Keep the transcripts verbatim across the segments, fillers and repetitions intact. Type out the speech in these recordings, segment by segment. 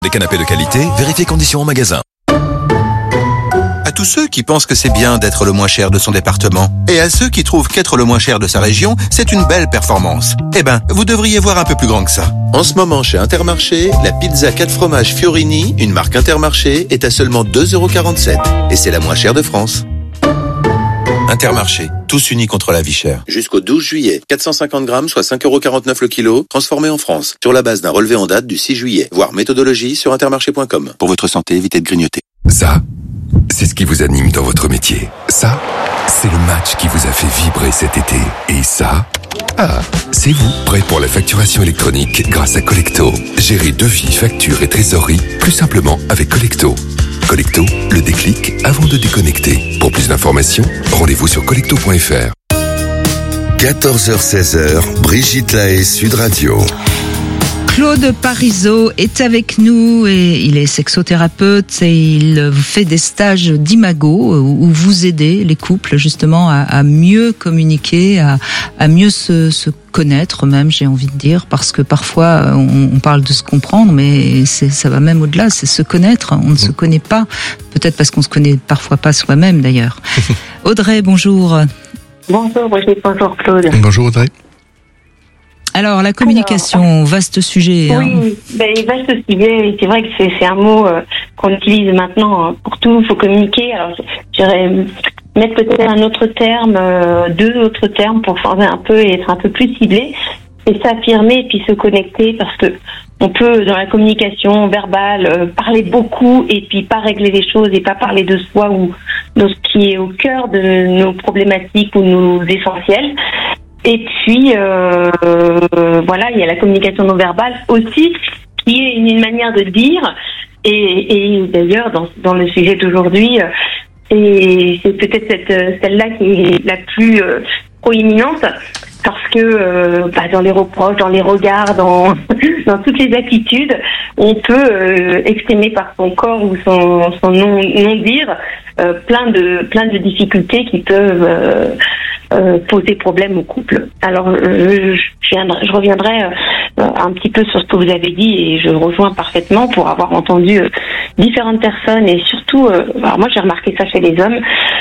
Des canapés de qualité, vérifiez conditions en magasin. À tous ceux qui pensent que c'est bien d'être le moins cher de son département, et à ceux qui trouvent qu'être le moins cher de sa région, c'est une belle performance. Eh ben, vous devriez voir un peu plus grand que ça. En ce moment, chez Intermarché, la pizza quatre fromages Fiorini, une marque Intermarché, est à seulement deux euros quarante-sept. Et c'est la moins chère de France. Intermarché, tous unis contre la vie chère. Jusqu'au douze juillet, quatre cent cinquante grammes, soit cinq euros quarante-neuf le kilo, transformé en France, sur la base d'un relevé en date du six juillet. Voir méthodologie sur intermarché point com. Pour votre santé, évitez de grignoter. Ça, c'est ce qui vous anime dans votre métier. Ça, c'est le match qui vous a fait vibrer cet été. Et ça, ah, c'est vous, prêt pour la facturation électronique grâce à Collecto. Gérez devis, factures et trésorerie plus simplement avec Collecto. Collecto, le déclic avant de déconnecter. Pour plus d'informations, rendez-vous sur collecto point f r. quatorze heures seize, Brigitte Lahaie, Sud Radio. Claude Parisot est avec nous et il est sexothérapeute et il fait des stages d'imago où vous aidez les couples justement à, à mieux communiquer, à, à mieux se, se connaître même, j'ai envie de dire, parce que parfois on, on parle de se comprendre, mais c'est, ça va même au-delà, c'est se connaître. On ne se connaît pas, peut-être parce qu'on se connaît parfois pas soi-même d'ailleurs. Audrey, bonjour. Bonjour Brigitte, bonjour Claude. Bonjour Audrey. Alors, la communication, Alors, vaste sujet. Oui, hein. ben, vaste sujet. C'est vrai que c'est, c'est un mot euh, qu'on utilise maintenant hein, pour tout. Il faut communiquer. Alors, je dirais mettre peut-être un autre terme, euh, deux autres termes pour changer un peu et être un peu plus ciblé. Et s'affirmer et puis se connecter parce que on peut, dans la communication verbale, euh, parler beaucoup et puis pas régler les choses et pas parler de soi ou de ce qui est au cœur de nos problématiques ou nos essentiels. Et puis, euh, euh, voilà, il y a la communication non verbale aussi, qui est une, une manière de dire. Et, et d'ailleurs, dans, dans le sujet d'aujourd'hui, euh, et c'est peut-être cette, celle-là qui est la plus euh, proéminente, parce que euh, bah, dans les reproches, dans les regards, dans, dans toutes les attitudes, on peut euh, exprimer par son corps ou son, son non, non-dire euh, plein de plein de difficultés qui peuvent euh, euh, poser problème au couple. Alors, euh, je, viendrai, je reviendrai euh, un petit peu sur ce que vous avez dit et je rejoins parfaitement pour avoir entendu euh, différentes personnes et surtout, euh, alors moi j'ai remarqué ça chez les hommes,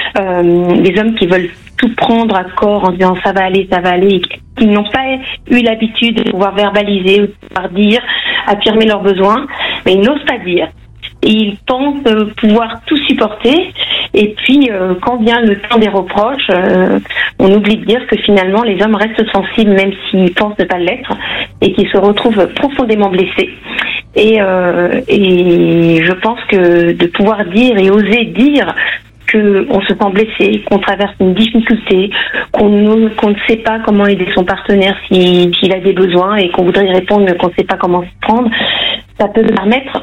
euh, les hommes qui veulent tout prendre à corps en disant ça va aller, ça va aller, qui n'ont pas eu l'habitude de pouvoir verbaliser, de pouvoir dire, affirmer leurs besoins, mais ils n'osent pas dire. Et ils pensent pouvoir tout supporter. Et puis, euh, quand vient le temps des reproches, euh, on oublie de dire que finalement, les hommes restent sensibles, même s'ils pensent ne pas l'être, et qu'ils se retrouvent profondément blessés. Et, euh, et je pense que de pouvoir dire et oser dire qu'on se sent blessé, qu'on traverse une difficulté, qu'on, qu'on ne sait pas comment aider son partenaire s'il, s'il a des besoins et qu'on voudrait y répondre mais qu'on ne sait pas comment se prendre, ça peut permettre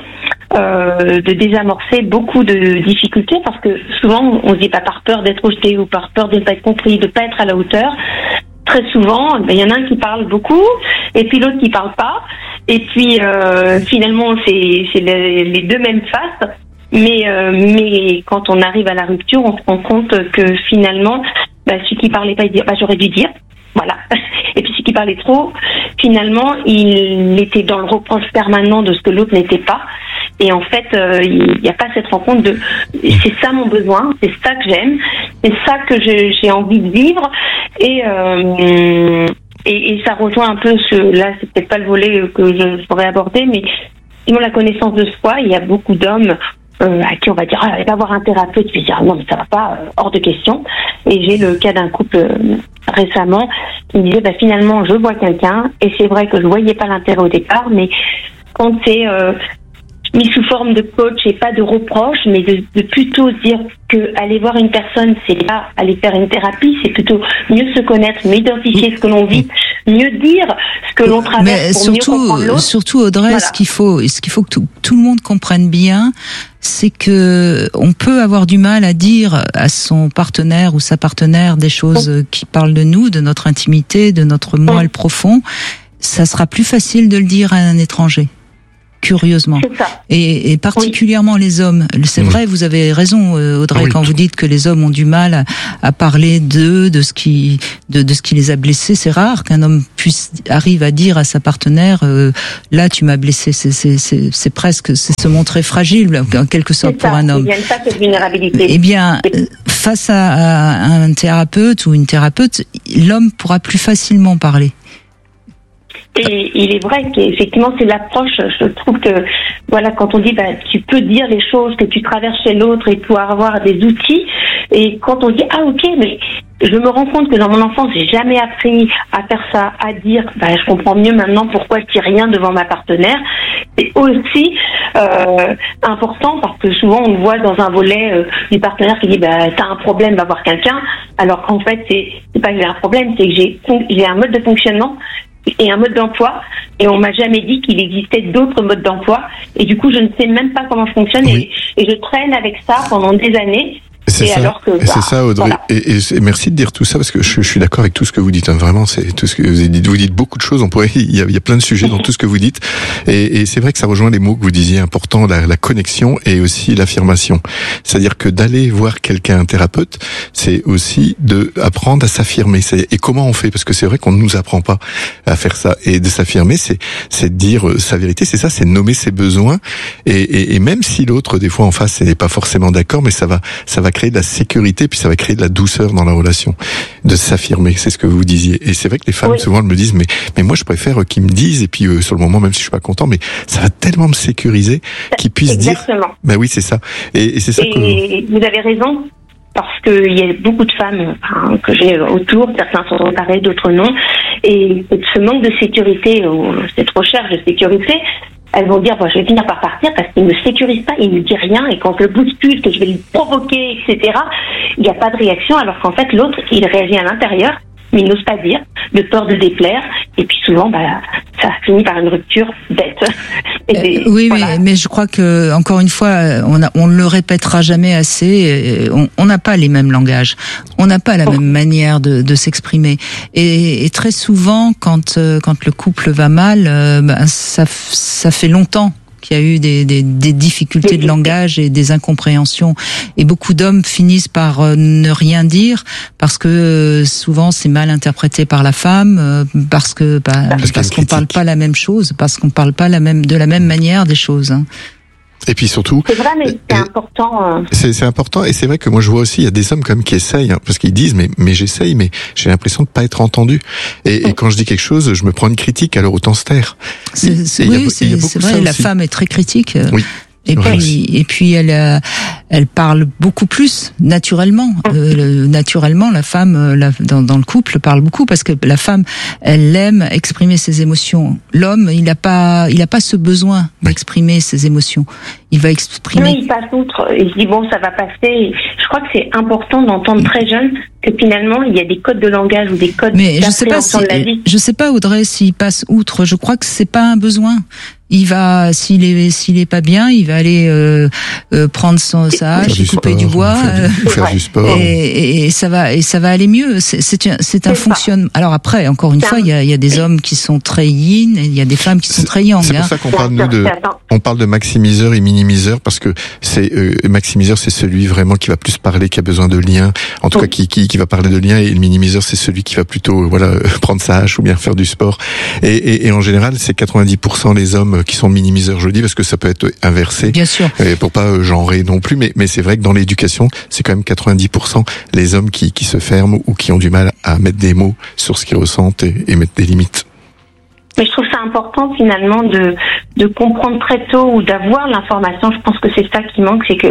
euh, de désamorcer beaucoup de difficultés parce que souvent on se dit pas par peur d'être rejeté ou par peur de ne pas être compris, de ne pas être à la hauteur. Très souvent, il y en a un qui parle beaucoup et puis l'autre qui parle pas. Et puis euh, finalement c'est, c'est les, les deux mêmes faces. Mais euh, mais quand on arrive à la rupture, on se rend compte que finalement, bah, celui qui parlait pas, il dit bah j'aurais dû dire, voilà. Et puis celui qui parlait trop, finalement, il était dans le reproche permanent de ce que l'autre n'était pas. Et en fait, euh, il n'y a pas cette rencontre de c'est ça mon besoin, c'est ça que j'aime, c'est ça que je, j'ai envie de vivre. Et euh, et, et ça rejoint un peu ce là, c'est peut-être pas le volet que je pourrais aborder, mais sinon la connaissance de soi, il y a beaucoup d'hommes. Euh, à qui on va dire ah, va voir un thérapeute puis dire non mais ça va pas, euh, hors de question. Et j'ai le cas d'un couple euh, récemment qui me disait bah finalement je vois quelqu'un et c'est vrai que je voyais pas l'intérêt au départ, mais quand c'est euh, mis sous forme de coach et pas de reproche, mais de, de plutôt dire que aller voir une personne, c'est pas aller faire une thérapie, c'est plutôt mieux se connaître, mieux identifier ce que l'on vit, mieux dire ce que l'on traverse mais pour surtout, mieux comprendre l'autre. Surtout Audrey, voilà. ce qu'il faut, ce qu'il faut que tout, tout le monde comprenne bien, c'est que on peut avoir du mal à dire à son partenaire ou sa partenaire des choses qui parlent de nous, de notre intimité, de notre moi le profond. Ça sera plus facile de le dire à un étranger. curieusement. C'est ça. Et, et particulièrement oui. les hommes. C'est mmh. vrai, vous avez raison, Audrey, oui. quand vous dites que les hommes ont du mal à, à parler d'eux, de ce qui, de, de ce qui les a blessés. C'est rare qu'un homme puisse arrive à dire à sa partenaire, euh, là, tu m'as blessé. C'est, c'est, c'est, c'est presque, c'est se montrer fragile, en quelque sorte, c'est ça. pour un homme. Il y a une certaine vulnérabilité. Eh bien, face à, à un thérapeute ou une thérapeute, l'homme pourra plus facilement parler. Et il est vrai qu'effectivement c'est l'approche. Je trouve que voilà, quand on dit bah tu peux dire les choses que tu traverses chez l'autre et pouvoir avoir des outils, et quand on dit ah ok, mais je me rends compte que dans mon enfance j'ai jamais appris à faire ça, à dire bah je comprends mieux maintenant pourquoi je dis rien devant ma partenaire. C'est aussi euh, important parce que souvent on le voit dans un volet euh, du partenaire qui dit bah t'as un problème, va voir quelqu'un, alors qu'en fait c'est c'est pas que j'ai un problème, c'est que j'ai j'ai un mode de fonctionnement et un mode d'emploi, et on m'a jamais dit qu'il existait d'autres modes d'emploi, et du coup je ne sais même pas comment je fonctionne, oui. et, et je traîne avec ça pendant des années. C'est et ça, alors que, bah, c'est ça, Audrey. Voilà. Et, et, et merci de dire tout ça parce que je, je suis d'accord avec tout ce que vous dites. Hein. Vraiment, c'est tout ce que vous dites. Vous dites beaucoup de choses. On pourrait, il y a, il y a plein de sujets dans tout ce que vous dites. Et, et c'est vrai que ça rejoint les mots que vous disiez importants, la, la connexion et aussi l'affirmation. C'est-à-dire que d'aller voir quelqu'un, un thérapeute, c'est aussi de apprendre à s'affirmer. C'est, et comment on fait? Parce que c'est vrai qu'on ne nous apprend pas à faire ça. Et de s'affirmer, c'est, c'est de dire sa vérité. C'est ça, c'est de nommer ses besoins. Et, et, et même si l'autre, des fois en face, n'est pas forcément d'accord, mais ça va, ça va créer de la sécurité, puis ça va créer de la douceur dans la relation, de s'affirmer, c'est ce que vous disiez. Et c'est vrai que les femmes, oui. souvent, elles me disent, mais, mais moi, je préfère qu'ils me disent, et puis euh, sur le moment, même si je suis pas content, mais ça va tellement me sécuriser qu'ils puissent Exactement. dire. Ben oui, c'est ça. Et, et c'est ça et que... vous avez raison, parce qu'il y a beaucoup de femmes hein, que j'ai autour, certains sont emparés, d'autres non, et ce manque de sécurité, ou cette recherche de sécurité, elles vont dire, bon, je vais finir par partir parce qu'il ne me sécurise pas, il ne me dit rien, et quand je le bouscule, que je vais le provoquer, et cetera, il n'y a pas de réaction, alors qu'en fait, l'autre, il réagit à l'intérieur, mais il n'ose pas dire, de peur de déplaire, et puis souvent, bah, ça finit par une rupture bête. Et euh, oui, voilà. mais, mais je crois que, encore une fois, on a, on le répétera jamais assez, on n'a pas les mêmes langages, on n'a pas la oh. même manière de, de s'exprimer. Et, et très souvent, quand, quand le couple va mal, ben, ça, ça fait longtemps qu'il y a eu des, des, des difficultés de langage et des incompréhensions. Et beaucoup d'hommes finissent par euh, ne rien dire parce que euh, souvent c'est mal interprété par la femme, euh, parce que bah, parce, parce qu'on parle pas la même chose, parce qu'on parle pas la même de la même manière des choses. Hein. Et puis surtout, c'est vrai, mais c'est important. Euh... C'est, c'est important, et c'est vrai que moi je vois aussi, il y a des hommes quand même qui essayent, hein, parce qu'ils disent, mais mais j'essaye, mais j'ai l'impression de pas être entendu. Et, oui. et quand je dis quelque chose, je me prends une critique, alors autant se taire. C'est, c'est, oui, a, c'est, c'est vrai, la femme est très critique. Oui. Et puis, aussi. et puis elle, euh, elle parle beaucoup plus naturellement. Euh, le, naturellement, la femme, la, dans, dans le couple, parle beaucoup parce que la femme, elle aime exprimer ses émotions. L'homme, il n'a pas, il a pas ce besoin d'exprimer ses émotions. Il va exprimer. Oui, il passe outre. Il se dit bon, ça va passer. Je crois que c'est important d'entendre très jeune que finalement il y a des codes de langage ou des codes Mais je sais pas si, de la vie. Je sais pas, Audrey, s'il passe outre. Je crois que c'est pas un besoin. Il va, s'il est, s'il est pas bien, il va aller euh, euh, prendre son sa hache, couper du bois, faire du, faire du sport, et, et, et ça va, et ça va aller mieux. C'est, c'est, un, c'est un fonctionnement. Alors après, encore une fois, il y a, il y a des hommes qui sont très yin, et il y a des femmes qui sont très yang. C'est pour hein. ça qu'on parle nous de, on parle de maximiseur et minimiseur parce que c'est euh, maximiseur, c'est celui vraiment qui va plus parler, qui a besoin de liens, en tout oui. cas qui, qui qui va parler de liens, et le minimiseur, c'est celui qui va plutôt voilà prendre sa hache ou bien faire du sport. Et, et, et en général, c'est quatre-vingt-dix pour cent les hommes qui sont minimiseurs, je le dis parce que ça peut être inversé. Bien sûr. Et pour pas euh, genrer non plus, mais mais c'est vrai que dans l'éducation, c'est quand même quatre-vingt-dix pour cent les hommes qui qui se ferment ou qui ont du mal à mettre des mots sur ce qu'ils ressentent et, et mettre des limites. Mais je trouve ça important finalement de de comprendre très tôt ou d'avoir l'information. Je pense que c'est ça qui manque, c'est que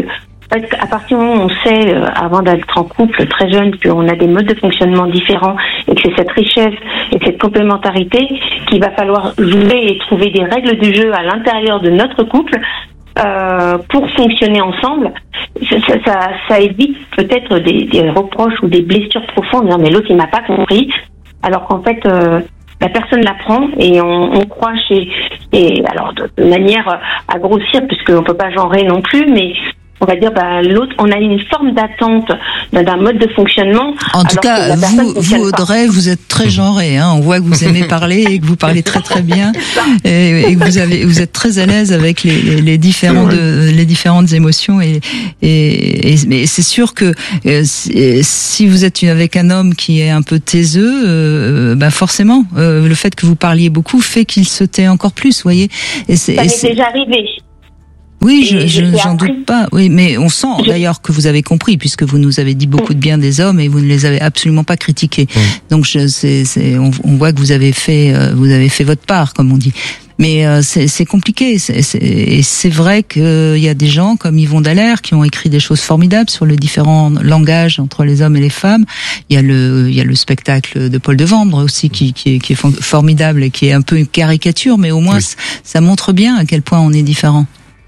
à partir du moment où on sait, euh, avant d'être en couple très jeune, qu'on a des modes de fonctionnement différents et que c'est cette richesse et cette complémentarité qu'il va falloir jouer et trouver des règles du jeu à l'intérieur de notre couple euh, pour fonctionner ensemble, ça, ça, ça, ça évite peut-être des, des reproches ou des blessures profondes. Non, mais l'autre, il m'a pas compris. Alors qu'en fait... Euh, la personne l'apprend et on, on croit chez... Et alors, de, de manière à grossir, puisqu'on peut pas genrer non plus, mais... on va dire, bah, l'autre, on a une forme d'attente d'un mode de fonctionnement. En tout cas, vous, vous Audrey, vous êtes très genré. Hein. On voit que vous aimez parler et que vous parlez très très bien et, et que vous avez, vous êtes très à l'aise avec les, les, les différents de, les différentes émotions et et, et mais c'est sûr que euh, si vous êtes avec un homme qui est un peu taiseux, euh, bah forcément, euh, le fait que vous parliez beaucoup fait qu'il se tait encore plus, vous voyez. Et c'est, ça m'est déjà arrivé. Oui, je, je, j'en doute pas. Oui, mais on sent je... d'ailleurs que vous avez compris, puisque vous nous avez dit beaucoup de bien des hommes et vous ne les avez absolument pas critiqués. Oui. Donc, je, c'est, c'est, on, on voit que vous avez fait, euh, vous avez fait votre part, comme on dit. Mais euh, c'est, c'est compliqué. C'est, c'est, et c'est vrai qu'il y a des gens comme Yvon Dallaire qui ont écrit des choses formidables sur les différents langages entre les hommes et les femmes. Il y a le, il y a le spectacle de Paul Devendre aussi qui, qui, est, qui est formidable et qui est un peu une caricature, mais au moins oui. ça montre bien à quel point on est différents.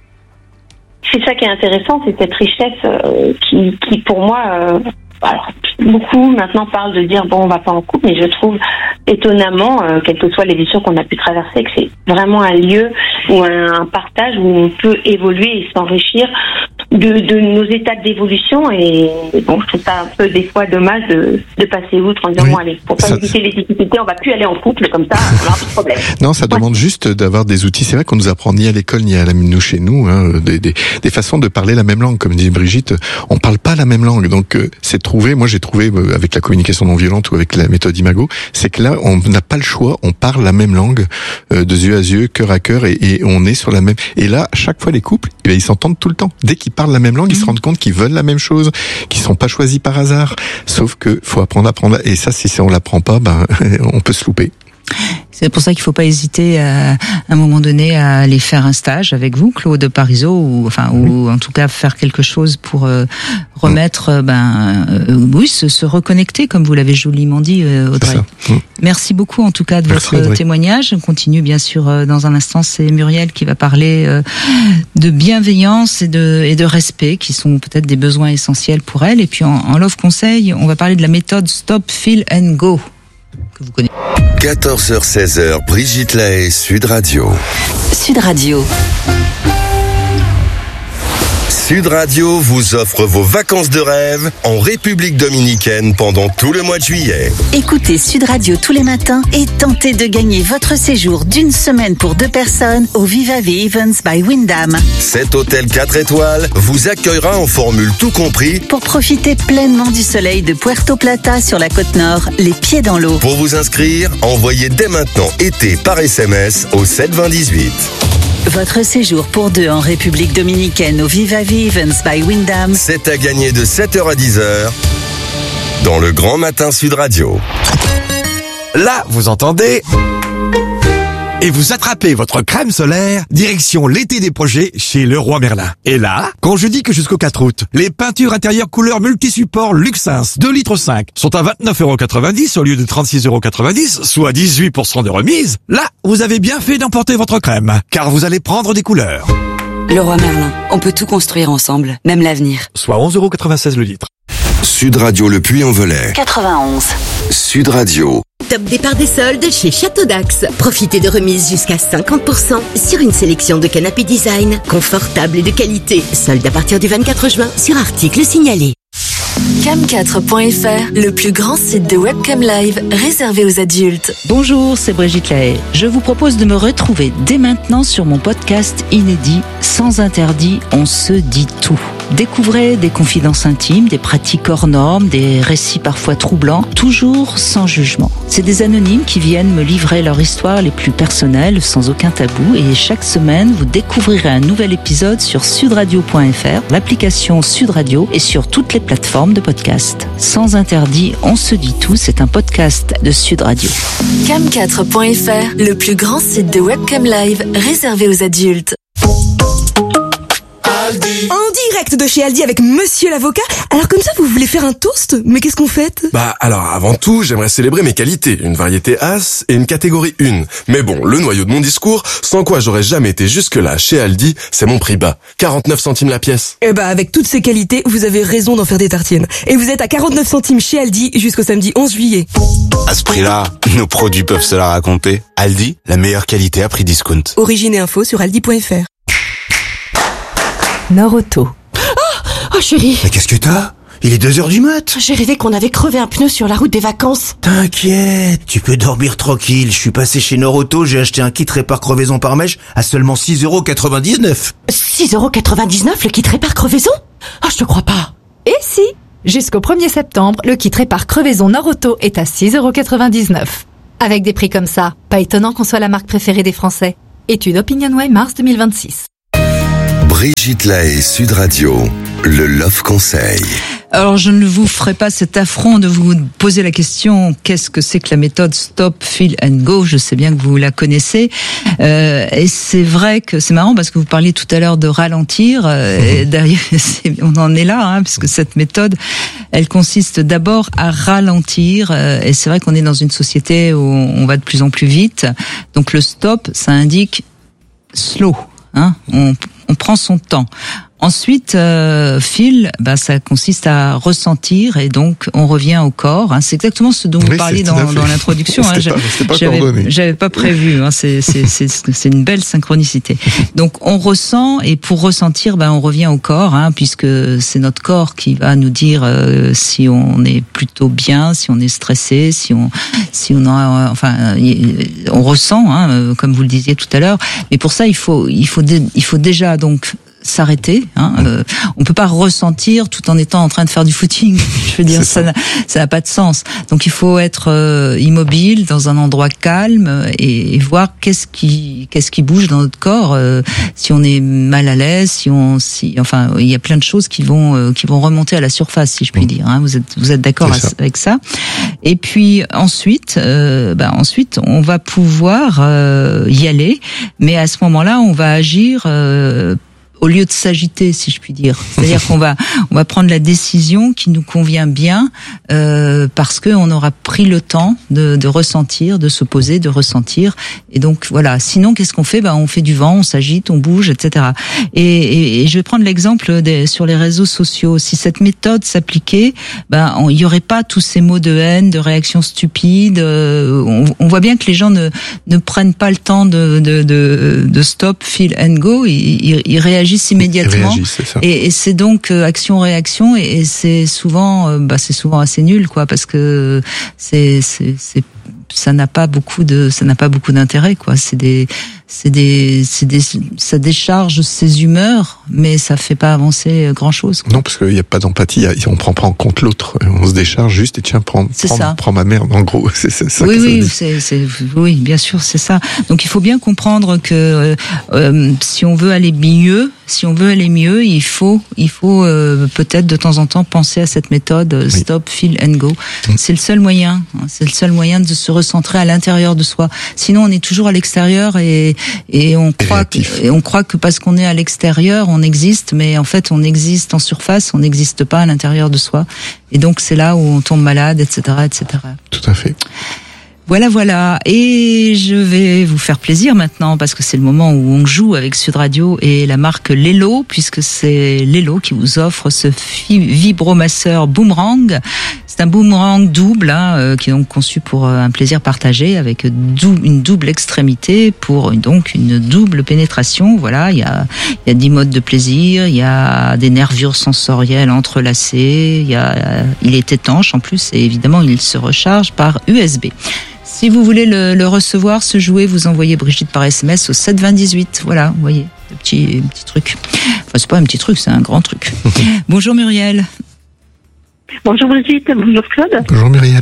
C'est ça qui est intéressant, c'est cette richesse euh, qui, qui, pour moi, euh, alors, beaucoup maintenant parlent de dire bon, on va pas en couple, mais je trouve étonnamment, euh, quelles que soient les éditions qu'on a pu traverser, que c'est vraiment un lieu ou un, un partage où on peut évoluer et s'enrichir de, de nos étapes d'évolution. Et bon, je trouve ça un peu des fois dommage de, de passer outre en disant oui, bon allez, pour pas ça... éviter les difficultés, on va plus aller en couple comme ça, on aura plus de problème. Non, ça ouais. demande juste d'avoir des outils. C'est vrai qu'on nous apprend ni à l'école ni à la nous chez nous hein, des, des, des façons de parler la même langue, comme dit Brigitte. On parle pas la même langue, donc euh, c'est trouver. Moi, j'ai trouvé euh, avec la communication non violente ou avec la méthode Imago, c'est que là, on n'a pas le choix. On parle la même langue, euh, de yeux à yeux, cœur à cœur, et, et on est sur la même. Et là, à chaque fois, les couples, eh bien, ils s'entendent tout le temps. Dès qu'ils parlent la même langue, mmh. ils se rendent compte qu'ils veulent la même chose, qu'ils sont pas choisis par hasard. Sauf que faut apprendre à apprendre. Et ça, si on l'apprend pas, ben, on peut se louper. C'est pour ça qu'il faut pas hésiter à, à un moment donné à aller faire un stage avec vous, Claude Parisot, ou enfin ou en tout cas faire quelque chose pour euh, remettre, euh, ben euh, oui, se, se reconnecter comme vous l'avez joliment dit, euh, Audrey. Mmh. Merci beaucoup en tout cas de Merci, votre Audrey. témoignage. On continue bien sûr euh, dans un instant. C'est Muriel qui va parler euh, de bienveillance et de et de respect, qui sont peut-être des besoins essentiels pour elle. Et puis en, en Love Conseil, on va parler de la méthode Stop, Feel and Go. Que vous connaissez. quatorze heures seize heures, Brigitte Lahaie, Sud Radio. Sud Radio. Sud Radio vous offre vos vacances de rêve en République dominicaine pendant tout le mois de juillet. Écoutez Sud Radio tous les matins et tentez de gagner votre séjour d'une semaine pour deux personnes au Viva Vie Events by Wyndham. Cet hôtel quatre étoiles vous accueillera en formule tout compris pour profiter pleinement du soleil de Puerto Plata sur la côte nord, les pieds dans l'eau. Pour vous inscrire, envoyez dès maintenant été par S M S au sept vingt dix-huit. Votre séjour pour deux en République dominicaine au Viva Vie Events by Wyndham, c'est à gagner de sept heures à dix heures dans le Grand Matin Sud Radio. Là, vous entendez ? Et vous attrapez votre crème solaire, direction l'été des projets chez Leroy Merlin. Et là, quand je dis que jusqu'au quatre août, les peintures intérieures couleur multi-support Luxins deux litres cinq sont à vingt-neuf euros quatre-vingt-dix au lieu de trente-six euros quatre-vingt-dix, soit dix-huit pour cent de remise, là, vous avez bien fait d'emporter votre crème, car vous allez prendre des couleurs. Leroy Merlin, on peut tout construire ensemble, même l'avenir. Soit onze euros quatre-vingt-seize le litre. Sud Radio Le Puy-en-Velay. quatre-vingt-onze. Sud Radio. Top départ des soldes chez Château d'Axe. Profitez de remises jusqu'à cinquante pour cent sur une sélection de canapés design, confortables et de qualité. Soldes à partir du vingt-quatre juin sur articles signalés. cam quatre point f r, le plus grand site de webcam live réservé aux adultes. Bonjour, c'est Brigitte Lahaie. Je vous propose de me retrouver dès maintenant sur mon podcast inédit Sans interdit, on se dit tout. Découvrez des confidences intimes, des pratiques hors normes, des récits parfois troublants, toujours sans jugement. C'est des anonymes qui viennent me livrer leur histoire les plus personnelles, sans aucun tabou, et chaque semaine, vous découvrirez un nouvel épisode sur sudradio point f r, l'application Sud Radio et sur toutes les plateformes de podcast. Sans interdit, on se dit tout, c'est un podcast de Sud Radio. cam quatre point f r, le plus grand site de webcam live réservé aux adultes. En direct de chez Aldi avec Monsieur l'avocat. Alors comme ça, vous voulez faire un toast? Mais qu'est-ce qu'on fait? Bah alors avant tout, j'aimerais célébrer mes qualités, une variété As et une catégorie un. Mais bon, le noyau de mon discours, sans quoi j'aurais jamais été jusque-là chez Aldi, c'est mon prix bas. quarante-neuf centimes la pièce. Eh bah avec toutes ces qualités, vous avez raison d'en faire des tartines. Et vous êtes à quarante-neuf centimes chez Aldi jusqu'au samedi onze juillet. À ce prix-là, nos produits peuvent se la raconter. Aldi, la meilleure qualité à prix discount. Origine et info sur aldi point f r. Nord Auto. Oh, Oh chérie. Mais qu'est-ce que t'as ? Il est deux heures du mat. J'ai rêvé qu'on avait crevé un pneu sur la route des vacances. T'inquiète, tu peux dormir tranquille. Je suis passé chez Norauto, j'ai acheté un kit répare crevaison par mèche à seulement six euros quatre-vingt-dix-neuf. six euros quatre-vingt-dix-neuf le kit répare crevaison ? Oh, je te crois pas. Et si ? Jusqu'au premier septembre, le kit répare crevaison Norauto est à six euros quatre-vingt-dix-neuf. Avec des prix comme ça, pas étonnant qu'on soit la marque préférée des Français. Étude OpinionWay mars deux mille vingt-six. Brigitte Lahaie, Sud Radio, le Love Conseil. Alors, je ne vous ferai pas cet affront de vous poser la question qu'est-ce que c'est que la méthode Stop, Feel and Go. Je sais bien que vous la connaissez. Euh, et c'est vrai que c'est marrant parce que vous parliez tout à l'heure de ralentir. Euh, et derrière, c'est, on en est là, hein, puisque cette méthode, elle consiste d'abord à ralentir. Euh, et c'est vrai qu'on est dans une société où on va de plus en plus vite. Donc, le stop, ça indique slow. Hein, on, on prend son temps. Ensuite, euh, feel, bah, ça consiste à ressentir et donc on revient au corps. Hein. C'est exactement ce dont vous oui, parliez dans, dans l'introduction. Hein. C'était pas, c'était pas j'avais, coordonné. J'avais pas prévu. Hein. C'est, c'est, c'est, c'est une belle synchronicité. Donc on ressent et pour ressentir, bah, on revient au corps, hein, puisque c'est notre corps qui va nous dire euh, si on est plutôt bien, si on est stressé, si on, si on a, enfin, on ressent, hein, comme vous le disiez tout à l'heure. Mais pour ça, il faut, il faut, dé, il faut déjà donc s'arrêter. Hein. Euh, on peut pas ressentir tout en étant en train de faire du footing. Je veux dire, ça, ça, n'a, ça n'a pas de sens. Donc il faut être euh, immobile dans un endroit calme et, et voir qu'est-ce qui, qu'est-ce qui bouge dans notre corps. Euh, si on est mal à l'aise, si on, si, enfin, il y a plein de choses qui vont, euh, qui vont remonter à la surface, si je puis dire. Hein. Vous êtes, vous êtes d'accord ça. avec ça. Et puis ensuite, euh, ben ensuite, on va pouvoir euh, y aller, mais à ce moment-là, on va agir. Euh, au lieu de s'agiter, si je puis dire. C'est-à-dire qu'on va, on va prendre la décision qui nous convient bien, euh, parce que on aura pris le temps de, de ressentir, de se poser, de ressentir. Et donc, voilà. Sinon, qu'est-ce qu'on fait? Ben, on fait du vent, on s'agite, on bouge, et cetera. Et, et, et je vais prendre l'exemple des, sur les réseaux sociaux. Si cette méthode s'appliquait, ben, il y aurait pas tous ces mots de haine, de réactions stupides. Euh, on, on voit bien que les gens ne, ne prennent pas le temps de, de, de, de stop, feel and go. Ils, ils, ils réagissent immédiatement c'est et, et c'est donc euh, action-réaction et, et c'est souvent euh, bah c'est souvent assez nul quoi parce que c'est c'est c'est ça n'a pas beaucoup de ça n'a pas beaucoup d'intérêt quoi. C'est des c'est des c'est des ça décharge ses humeurs mais ça fait pas avancer grand chose quoi. Non parce qu'il y a pas d'empathie, on prend pas en compte l'autre, on se décharge juste et tiens prends prends, prends ma merde en gros. C'est, c'est ça. Oui que oui ça c'est c'est oui bien sûr c'est ça. Donc il faut bien comprendre que euh, si on veut aller mieux si on veut aller mieux il faut il faut euh, peut-être de temps en temps penser à cette méthode oui. Stop, feel and go. Mmh. C'est le seul moyen c'est le seul moyen de se recentrer à l'intérieur de soi. Sinon on est toujours à l'extérieur et et on croit que, et on croit que parce qu'on est à l'extérieur on existe mais en fait on existe en surface, on n'existe pas à l'intérieur de soi et donc c'est là où on tombe malade, etc etc. Tout à fait. Voilà, voilà. Et je vais vous faire plaisir maintenant parce que c'est le moment où on joue avec Sud Radio et la marque Lelo, puisque c'est Lelo qui vous offre ce vibromasseur boomerang. C'est un boomerang double, hein, qui est donc conçu pour un plaisir partagé avec une double extrémité pour donc une double pénétration. Voilà, il y a, il y a dix modes de plaisir, il y a des nervures sensorielles entrelacées, il y a, il est étanche en plus et évidemment il se recharge par U S B. Si vous voulez le, le recevoir, ce jouet, vous envoyez Brigitte par S M S au sept vingt dix-huit. Voilà, vous voyez, le petit, petit truc. Enfin, c'est pas un petit truc, c'est un grand truc. Bonjour Muriel. Bonjour Brigitte, bonjour Claude. Bonjour Muriel.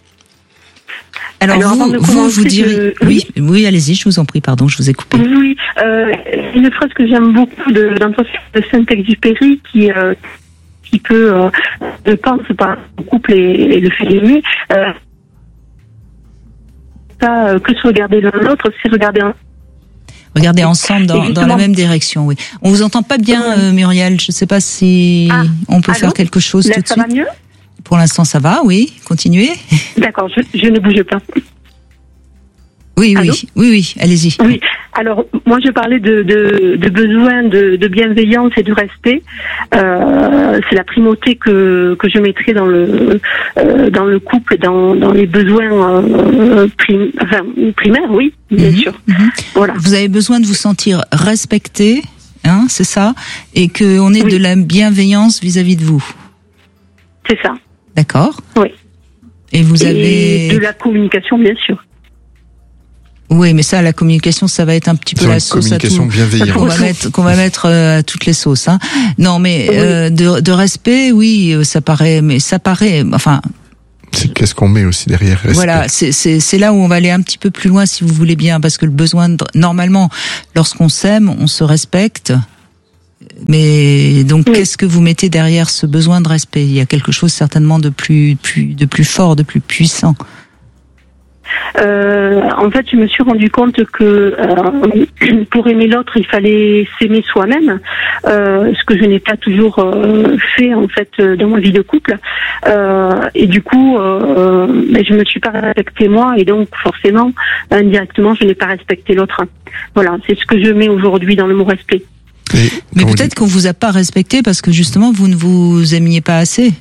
Alors, Alors vous, vous, vous direz... Je... Oui, oui, allez-y, je vous en prie, pardon, je vous ai coupé. Oui, euh, une phrase que j'aime beaucoup de, d'un professeur de Saint-Exupéry qui... Euh, qui peut, euh, je pense, par le couple et, et le fait d'aimer, euh, pas que se regarder l'un l'autre, c'est regarder un... Regardez ensemble dans, dans la même direction, oui. On vous entend pas bien, euh, Muriel. Je sais pas si ah, on peut allô faire quelque chose Là, tout de ça suite. Va mieux Pour l'instant, ça va, oui. Continuez. D'accord, je, je ne bouge pas. Oui, oui, oui, oui, allez-y. Oui, alors moi je parlais de, de, de besoin de, de bienveillance et de respect. Euh, c'est la primauté que, que je mettrais dans le euh, dans le couple, dans, dans les besoins euh, prim, enfin, primaires, oui, bien mmh, sûr. Mmh. Voilà. Vous avez besoin de vous sentir respecté hein, c'est ça, et que on ait Oui. de la bienveillance vis-à-vis de vous. C'est ça. D'accord. Oui. Et vous Et avez de la communication, bien sûr. Oui, mais ça, la communication, ça va être un petit peu C'est la une sauce à tout. communication bienveillante. Qu'on va mettre, qu'on va mettre euh, à toutes les sauces. Hein. Non, mais Oui. euh, de, de respect, oui, euh, ça paraît, mais ça paraît. Enfin, C'est qu'est-ce qu'on met aussi derrière respect. voilà, c'est c'est c'est là où on va aller un petit peu plus loin, si vous voulez bien, parce que le besoin, de, normalement, lorsqu'on s'aime, on se respecte. Mais donc, Oui. qu'est-ce que vous mettez derrière ce besoin de respect? Il y a quelque chose certainement de plus, plus, de plus fort, de plus puissant. Euh, en fait, je me suis rendu compte que euh, pour aimer l'autre, il fallait s'aimer soi-même, euh, ce que je n'ai pas toujours euh, fait en fait euh, dans ma vie de couple. Euh, et du coup, euh, ben, je me suis pas respectée moi, et donc forcément, indirectement, je n'ai pas respecté l'autre. Voilà, c'est ce que je mets aujourd'hui dans le mot respect. Et Mais quand vous peut-être qu'on vous a pas respecté parce que justement, vous ne vous aimiez pas assez.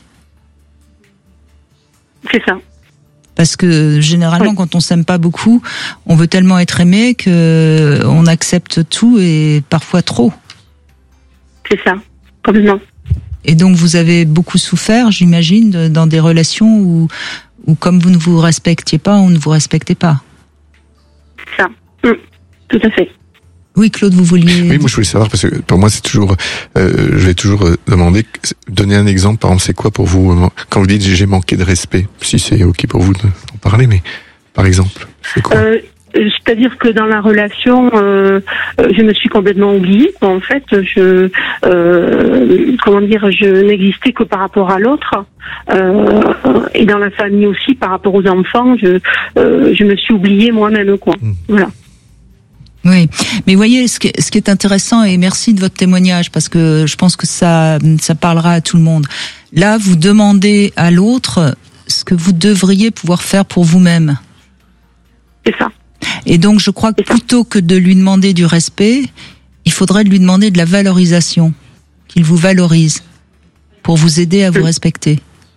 C'est ça. Parce que généralement, Oui. quand on s'aime pas beaucoup, on veut tellement être aimé que on accepte tout et parfois trop. C'est ça, complètement. Et donc, vous avez beaucoup souffert, j'imagine, de- dans des relations où, où, comme vous ne vous respectiez pas, on ne vous respectait pas. C'est ça. Mm. Tout à fait. Oui, Claude, vous vouliez. Oui, moi je voulais savoir parce que pour moi c'est toujours, euh, je vais toujours euh, demander, donner un exemple. Par exemple, c'est quoi pour vous euh, quand vous dites j'ai manqué de respect? Si c'est ok pour vous d'en parler, mais par exemple, c'est quoi? Euh, C'est-à-dire que dans la relation, euh, euh, je me suis complètement oubliée. En fait, je, euh, comment dire, je n'existais que par rapport à l'autre. Euh, et dans la famille aussi, par rapport aux enfants, je, euh, je me suis oubliée moi-même, quoi. Mmh. Voilà. Oui, mais voyez, ce qui, est, ce qui est intéressant, et merci de votre témoignage, parce que je pense que ça, ça parlera à tout le monde. Là, vous demandez à l'autre ce que vous devriez pouvoir faire pour vous-même. C'est ça. Et donc, je crois que plutôt que de lui demander du respect, il faudrait lui demander de la valorisation, qu'il vous valorise, pour vous aider à vous respecter.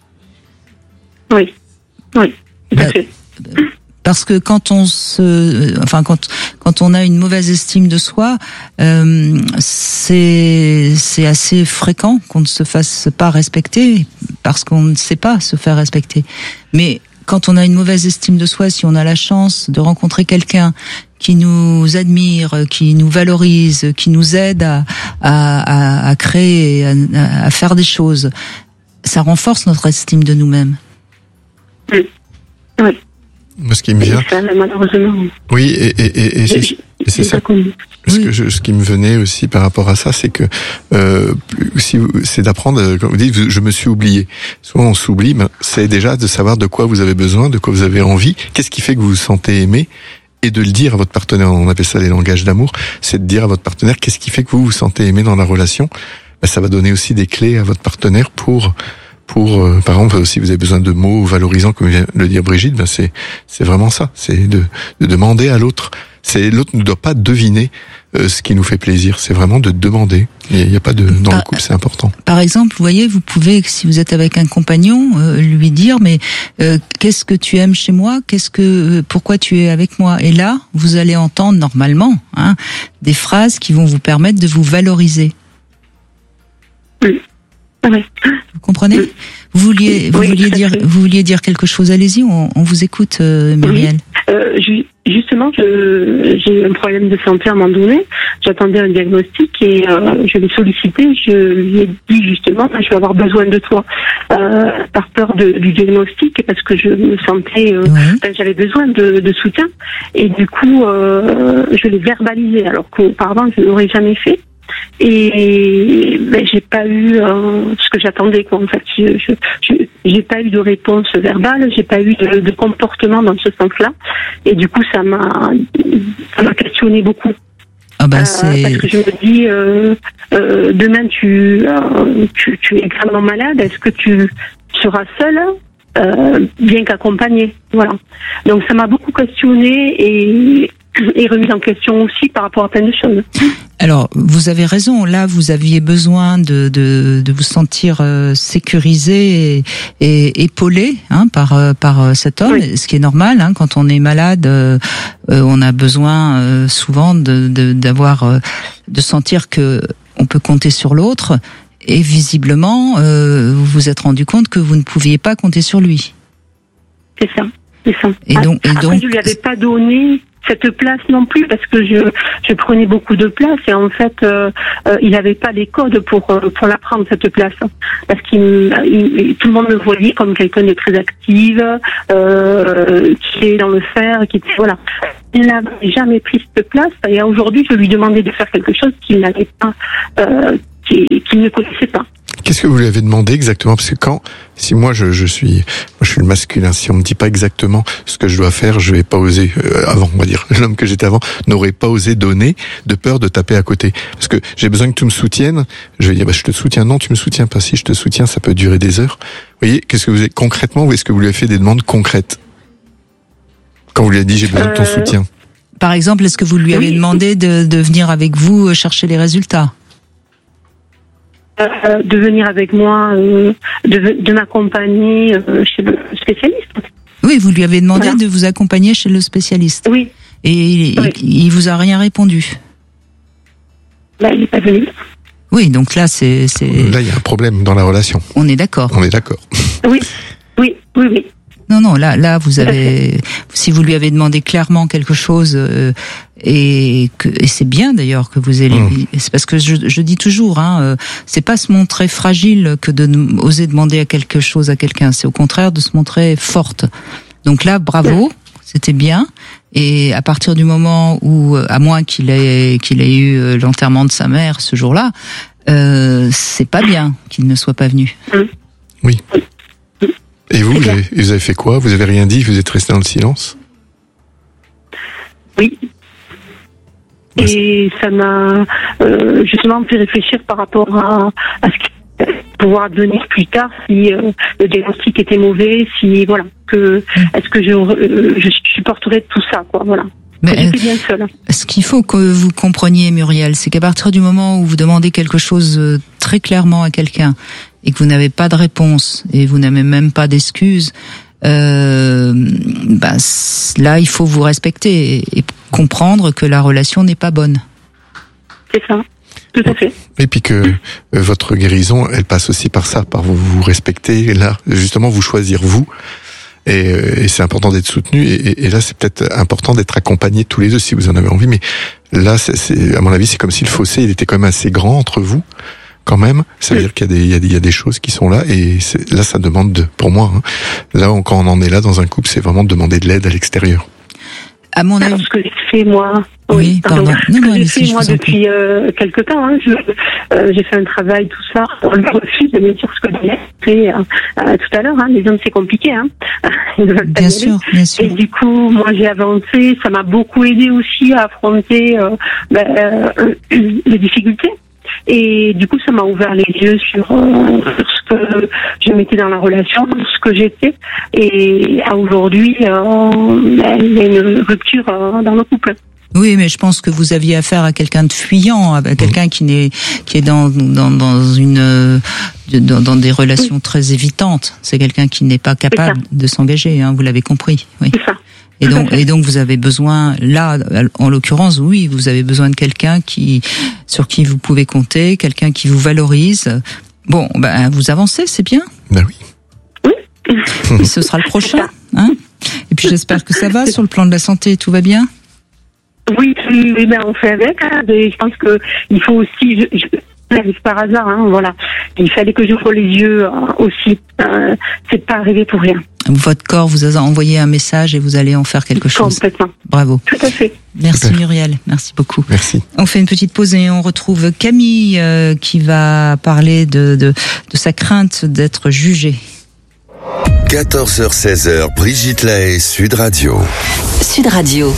Oui. Oui. Tout à Bah, fait. Parce que quand on se, enfin quand quand on a une mauvaise estime de soi, euh, c'est c'est assez fréquent qu'on ne se fasse pas respecter parce qu'on ne sait pas se faire respecter. Mais quand on a une mauvaise estime de soi, si on a la chance de rencontrer quelqu'un qui nous admire, qui nous valorise, qui nous aide à à, à, à créer, à, à faire des choses, ça renforce notre estime de nous-mêmes. Oui. Oui. Moi, ce qui me vient. Ça, malheureusement. Oui, et, et, et, et c'est, et c'est ça. Ce, que je, ce qui me venait aussi par rapport à ça, c'est que euh, si vous, c'est d'apprendre, comme vous dites, je me suis oublié. Souvent on s'oublie, mais c'est déjà de savoir de quoi vous avez besoin, de quoi vous avez envie, qu'est-ce qui fait que vous vous sentez aimé, et de le dire à votre partenaire. On appelle ça les langages d'amour. C'est de dire à votre partenaire qu'est-ce qui fait que vous vous sentez aimé dans la relation. Ben, ça va donner aussi des clés à votre partenaire pour pour euh, par exemple si vous avez besoin de mots valorisants comme vient de le dire Brigitte, ben c'est c'est vraiment ça, c'est de, de demander à l'autre. C'est l'autre ne doit pas deviner euh, ce qui nous fait plaisir, c'est vraiment de demander. Il n'y a, a pas de dans par, le couple, c'est important. Par exemple, vous voyez, vous pouvez, si vous êtes avec un compagnon, euh, lui dire mais euh, qu'est-ce que tu aimes chez moi, qu'est-ce que euh, pourquoi tu es avec moi, et là vous allez entendre normalement hein, des phrases qui vont vous permettre de vous valoriser. Oui. Oui. Vous comprenez? Vous vouliez, vous oui, vouliez dire, vous vouliez dire quelque chose. Allez-y, on, on vous écoute, euh, Muriel. Oui. Euh, ju- justement, je, j'ai eu un problème de santé à un moment donné. J'attendais un diagnostic et euh, je l'ai sollicité. Je lui ai dit justement, je vais avoir besoin de toi, euh, par peur de, du diagnostic, parce que je me sentais, euh, Oui. ben, j'avais besoin de, de soutien. Et du coup, euh, je l'ai verbalisé, alors qu'auparavant, je ne l'aurais jamais fait. Et ben, j'ai pas eu euh, ce que j'attendais, quoi. En fait, je, je, je, j'ai pas eu de réponse verbale, j'ai pas eu de, de comportement dans ce sens-là, et du coup, ça m'a, ça m'a questionné beaucoup. Ah bah Euh, c'est. parce que je me dis, euh, euh, demain tu, euh, tu, tu es gravement malade, est-ce que tu seras seule, euh, bien qu'accompagnée, voilà. Donc ça m'a beaucoup questionné et et remise en question aussi par rapport à plein de choses. Alors, vous avez raison. Là, vous aviez besoin de de, de vous sentir euh, sécurisé et, et épaulé hein, par euh, par cet homme, oui. Ce qui est normal. Hein, quand on est malade, euh, euh, on a besoin euh, souvent de, de d'avoir euh, de sentir que on peut compter sur l'autre. Et visiblement, euh, vous vous êtes rendu compte que vous ne pouviez pas compter sur lui. C'est ça, c'est ça. Et donc, et Après, donc, je lui avais pas donné cette place non plus parce que je je prenais beaucoup de place et en fait euh, euh, il n'avait pas les codes pour euh, pour la prendre cette place parce qu'il il, tout le monde me voyait comme quelqu'un de très active euh, qui est dans le faire qui voilà il n'avait jamais pris cette place et aujourd'hui je lui demandais de faire quelque chose qu'il n'avait pas euh, qu'il, qu'il ne connaissait pas. Qu'est-ce que vous lui avez demandé exactement? Parce que quand, si moi je, je suis, moi je suis le masculin, si on me dit pas exactement ce que je dois faire, je vais pas oser, euh, avant, on va dire, l'homme que j'étais avant, n'aurait pas osé donner, de peur de taper à côté. Parce que j'ai besoin que tu me soutiennes, je vais dire, bah, je te soutiens, non, tu me soutiens pas, si je te soutiens, ça peut durer des heures. Vous voyez, qu'est-ce que vous avez, concrètement, ou est-ce que vous lui avez fait des demandes concrètes? Quand vous lui avez dit, j'ai besoin euh... de ton soutien. Par exemple, est-ce que vous lui avez oui. demandé de, de venir avec vous chercher les résultats? Euh, de venir avec moi, euh, de, de m'accompagner euh, chez le spécialiste. Oui, vous lui avez demandé voilà. de vous accompagner chez le spécialiste. Oui. Et il, oui. il, il vous a rien répondu. Là, il n'est pas venu. Oui, donc là, c'est, c'est... Là, il y a un problème dans la relation. On est d'accord. On est d'accord. Oui, oui, oui, oui. Non, non, là, là, vous avez, si vous lui avez demandé clairement quelque chose, euh, et que, et c'est bien d'ailleurs que vous ayez, mmh. c'est parce que je, je dis toujours, hein, euh, c'est pas se montrer fragile que de oser demander à quelque chose à quelqu'un, c'est au contraire de se montrer forte. Donc là, bravo, c'était bien. Et à partir du moment où, à moins qu'il ait, qu'il ait eu l'enterrement de sa mère ce jour-là, euh, c'est pas bien qu'il ne soit pas venu. Oui. Et vous, vous avez, vous avez fait quoi? Vous avez rien dit? Vous êtes resté dans le silence? Oui. Et ça m'a euh, justement fait réfléchir par rapport à, à ce qu'il pouvoir devenir plus tard si euh, le diagnostic était mauvais, si voilà, que est-ce que je, euh, je supporterais tout ça, quoi, voilà. Mais j'étais bien seule. Ce qu'il faut que vous compreniez, Muriel, c'est qu'à partir du moment où vous demandez quelque chose très clairement à quelqu'un et que vous n'avez pas de réponse et vous n'avez même pas d'excuses, euh, ben, là, il faut vous respecter et, et comprendre que la relation n'est pas bonne. C'est ça, tout à fait. Et puis que euh, votre guérison, elle passe aussi par ça, par vous, vous respecter, et là, justement, vous choisir vous. Et, et c'est important d'être soutenu. Et, et là, c'est peut-être important d'être accompagné tous les deux si vous en avez envie. Mais là, c'est, c'est, à mon avis, c'est comme si le fossé, il était quand même assez grand entre vous. Quand même, ça veut dire qu'il y a des, il y a des, il y a des choses qui sont là, et c'est, là, ça demande de, pour moi, hein, là, on, quand on en est là dans un couple, c'est vraiment de demander de l'aide à l'extérieur. À mon avis. Ce que j'ai fait, moi. Oui, oui pardon. pardon. Non, ce que non, j'ai si fait, moi, depuis euh, quelque temps, hein, je, euh, j'ai fait un travail, tout ça. On le refuse de me dire ce que je l'ai fait euh, euh, tout à l'heure. Hein, les hommes, c'est compliqué. Hein. Ils veulent pas bien sûr, bien sûr. Et du coup, moi, j'ai avancé. Ça m'a beaucoup aidé aussi à affronter euh, ben, euh, les difficultés. Et du coup, ça m'a ouvert les yeux sur, euh, sur ce que je mettais dans la relation, ce que j'étais. Et à aujourd'hui, euh, il y a une rupture euh, dans le couple. Oui, mais je pense que vous aviez affaire à quelqu'un de fuyant, à quelqu'un qui n'est, qui est dans dans dans une dans, dans des relations très évitantes. C'est quelqu'un qui n'est pas capable de s'engager. Hein, vous l'avez compris. Oui. C'est ça. Et donc, et donc, vous avez besoin, là, en l'occurrence, oui, vous avez besoin de quelqu'un qui, sur qui vous pouvez compter, quelqu'un qui vous valorise. Bon, ben, vous avancez, c'est bien. Ben oui. Oui. Et ce sera le prochain, hein. Et puis, j'espère que ça va sur le plan de la santé, tout va bien. Oui, oui, oui, ben, on fait avec, hein. Et je pense que il faut aussi, je, je, par hasard, hein, voilà. Il fallait que j'ouvre les yeux euh, aussi. Euh, c'est pas arrivé pour rien. Votre corps vous a envoyé un message et vous allez en faire quelque chose. Complètement. Bravo. Tout à fait. Merci Super. Muriel, merci beaucoup. Merci. On fait une petite pause et on retrouve Camille euh, qui va parler de, de, de sa crainte d'être jugée. quatorze heures seize heures, Brigitte Lahaie, Sud Radio. Sud Radio.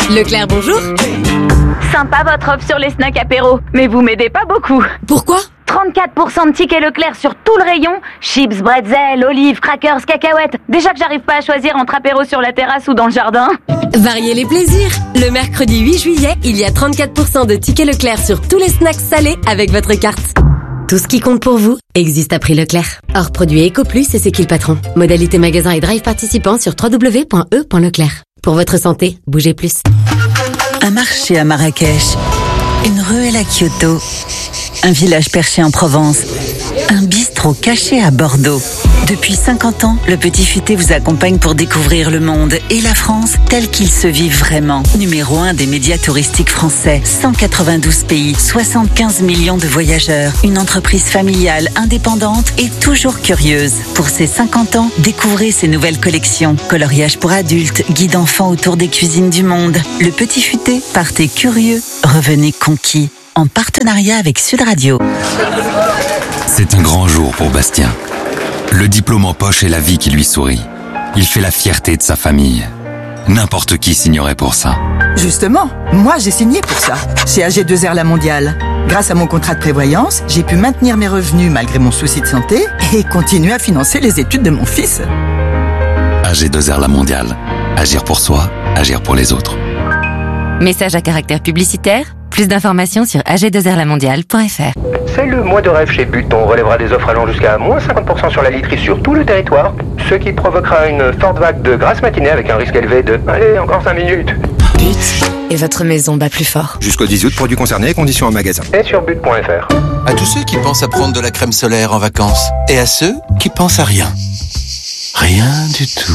Leclerc, bonjour. Sympa votre offre sur les snacks apéro, mais vous m'aidez pas beaucoup. Pourquoi ? Trop trente-quatre pour cent de tickets Leclerc sur tout le rayon. Chips, bretzels, olives, crackers, cacahuètes. Déjà que j'arrive pas à choisir entre apéro sur la terrasse ou dans le jardin. Variez les plaisirs. Le mercredi huit juillet, il y a trente-quatre pour cent de tickets Leclerc sur tous les snacks salés avec votre carte. Tout ce qui compte pour vous existe à prix Leclerc. Hors produit EcoPlus et c'est qui le patron. Modalité magasin et drive participants sur w w w point e point leclerc. Pour votre santé, bougez plus. Un marché à Marrakech, une ruelle à Kyoto, un village perché en Provence, un bistrot caché à Bordeaux. Depuis cinquante ans, le Petit Futé vous accompagne pour découvrir le monde et la France tel qu'il se vit vraiment. Numéro un des médias touristiques français, cent quatre-vingt-douze pays, soixante-quinze millions de voyageurs, une entreprise familiale, indépendante et toujours curieuse. Pour ses cinquante ans, découvrez ses nouvelles collections. Coloriage pour adultes, guide enfants autour des cuisines du monde. Le Petit Futé, partez curieux, revenez conquis. En partenariat avec Sud Radio. C'est un grand jour pour Bastien. Le diplôme en poche et la vie qui lui sourit. Il fait la fierté de sa famille. N'importe qui signerait pour ça. Justement, moi j'ai signé pour ça, chez A G deux R La Mondiale. Grâce à mon contrat de prévoyance, j'ai pu maintenir mes revenus malgré mon souci de santé et continuer à financer les études de mon fils. A G deux R La Mondiale. Agir pour soi, agir pour les autres. Message à caractère publicitaire. Plus d'informations sur a g deux r la mondiale point f r. C'est le mois de rêve chez But. On relèvera des offres allant jusqu'à moins cinquante pour cent sur la literie sur tout le territoire, ce qui provoquera une forte vague de grasse matinée avec un risque élevé de... Allez, encore cinq minutes. But. Et votre maison bat plus fort. Jusqu'au dix août, produits concernés, conditions en magasin. Et sur but point f r. À tous ceux qui pensent à prendre de la crème solaire en vacances. Et à ceux qui pensent à rien. Rien du tout.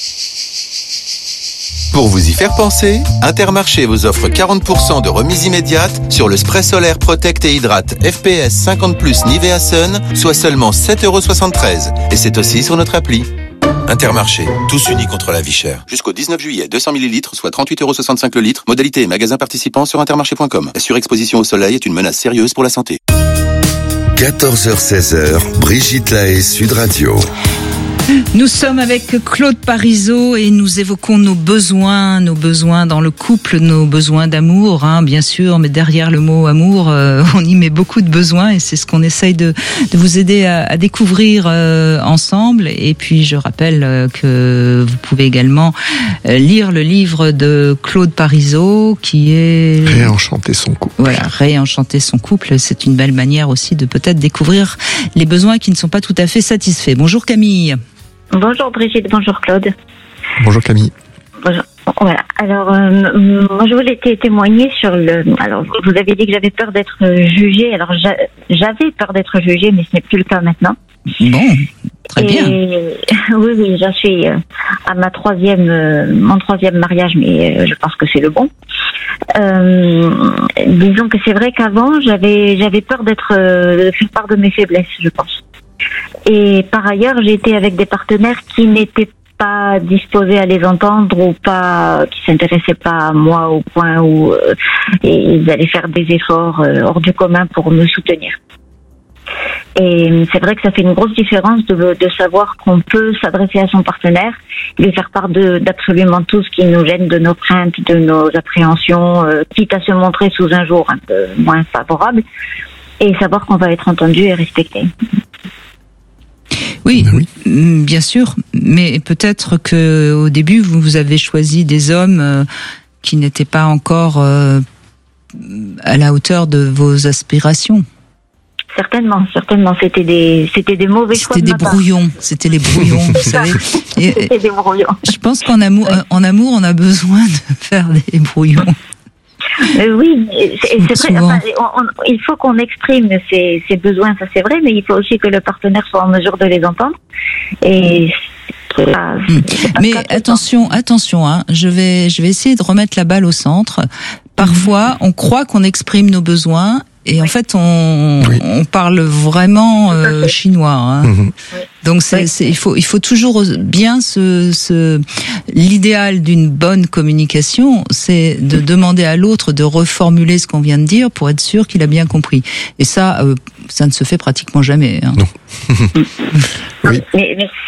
Pour vous y faire penser, Intermarché vous offre quarante pour cent de remise immédiate sur le spray solaire Protect et Hydrate F P S cinquante plus Nivea Sun, soit seulement sept euros soixante-treize. Et c'est aussi sur notre appli. Intermarché, tous unis contre la vie chère. Jusqu'au dix-neuf juillet, deux cents millilitres, soit trente-huit euros soixante-cinq le litre. Modalité et magasin participants sur intermarché point com. La surexposition au soleil est une menace sérieuse pour la santé. quatorze heures seize heures, Brigitte Lahaie, Sud Radio. Nous sommes avec Claude Parisot et nous évoquons nos besoins, nos besoins dans le couple, nos besoins d'amour, hein, bien sûr, mais derrière le mot amour, euh, on y met beaucoup de besoins et c'est ce qu'on essaye de, de vous aider à, à découvrir euh, ensemble. Et puis je rappelle euh, que vous pouvez également euh, lire le livre de Claude Parisot qui est... Réenchanter son couple. Voilà, réenchanter son couple, c'est une belle manière aussi de peut-être découvrir les besoins qui ne sont pas tout à fait satisfaits. Bonjour Camille. Bonjour Brigitte, bonjour Claude. Bonjour Camille. Bonjour. Voilà. Alors, euh, moi je voulais t- témoigner sur le. Alors, vous avez dit que j'avais peur d'être jugée. Alors, j'a- j'avais peur d'être jugée, mais ce n'est plus le cas maintenant. Bon, très bien. Et, oui, oui, j'en suis à ma troisième, euh, mon troisième mariage, mais je pense que c'est le bon. Euh, disons que c'est vrai qu'avant, j'avais, j'avais peur d'être, euh, de faire part de mes faiblesses, je pense. Et par ailleurs, j'ai été avec des partenaires qui n'étaient pas disposés à les entendre ou pas, qui s'intéressaient pas à moi au point où euh, et ils allaient faire des efforts euh, hors du commun pour me soutenir. Et c'est vrai que ça fait une grosse différence de, de savoir qu'on peut s'adresser à son partenaire, lui faire part de, d'absolument tout ce qui nous gêne, de nos craintes, de nos appréhensions, euh, quitte à se montrer sous un jour un peu moins favorable, et savoir qu'on va être entendu et respecté. Oui, oui, bien sûr, mais peut-être que au début vous, vous avez choisi des hommes euh, qui n'étaient pas encore euh, à la hauteur de vos aspirations. Certainement, certainement, c'était des, c'était des mauvais choix. C'était des brouillons, c'était les brouillons, vous savez. Et, c'était des brouillons. Je pense qu'en amour, en amour, on a besoin de faire des brouillons. Euh, oui, c'est, c'est vrai. Enfin, on, on, il faut qu'on exprime ses, ses besoins, ça c'est vrai, mais il faut aussi que le partenaire soit en mesure de les entendre. Et c'est pas, c'est pas mais attention, attention, hein, je vais, je vais essayer de remettre la balle au centre. Parfois, mmh. on croit qu'on exprime nos besoins. Et en fait, on, oui. on parle vraiment euh, chinois. Hein. Mmh. Donc, c'est, c'est, il faut, il faut toujours bien se, se, l'idéal d'une bonne communication, c'est de demander à l'autre de reformuler ce qu'on vient de dire pour être sûr qu'il a bien compris. Et ça, euh, ça ne se fait pratiquement jamais. Hein. Non. Oui. Mais, mais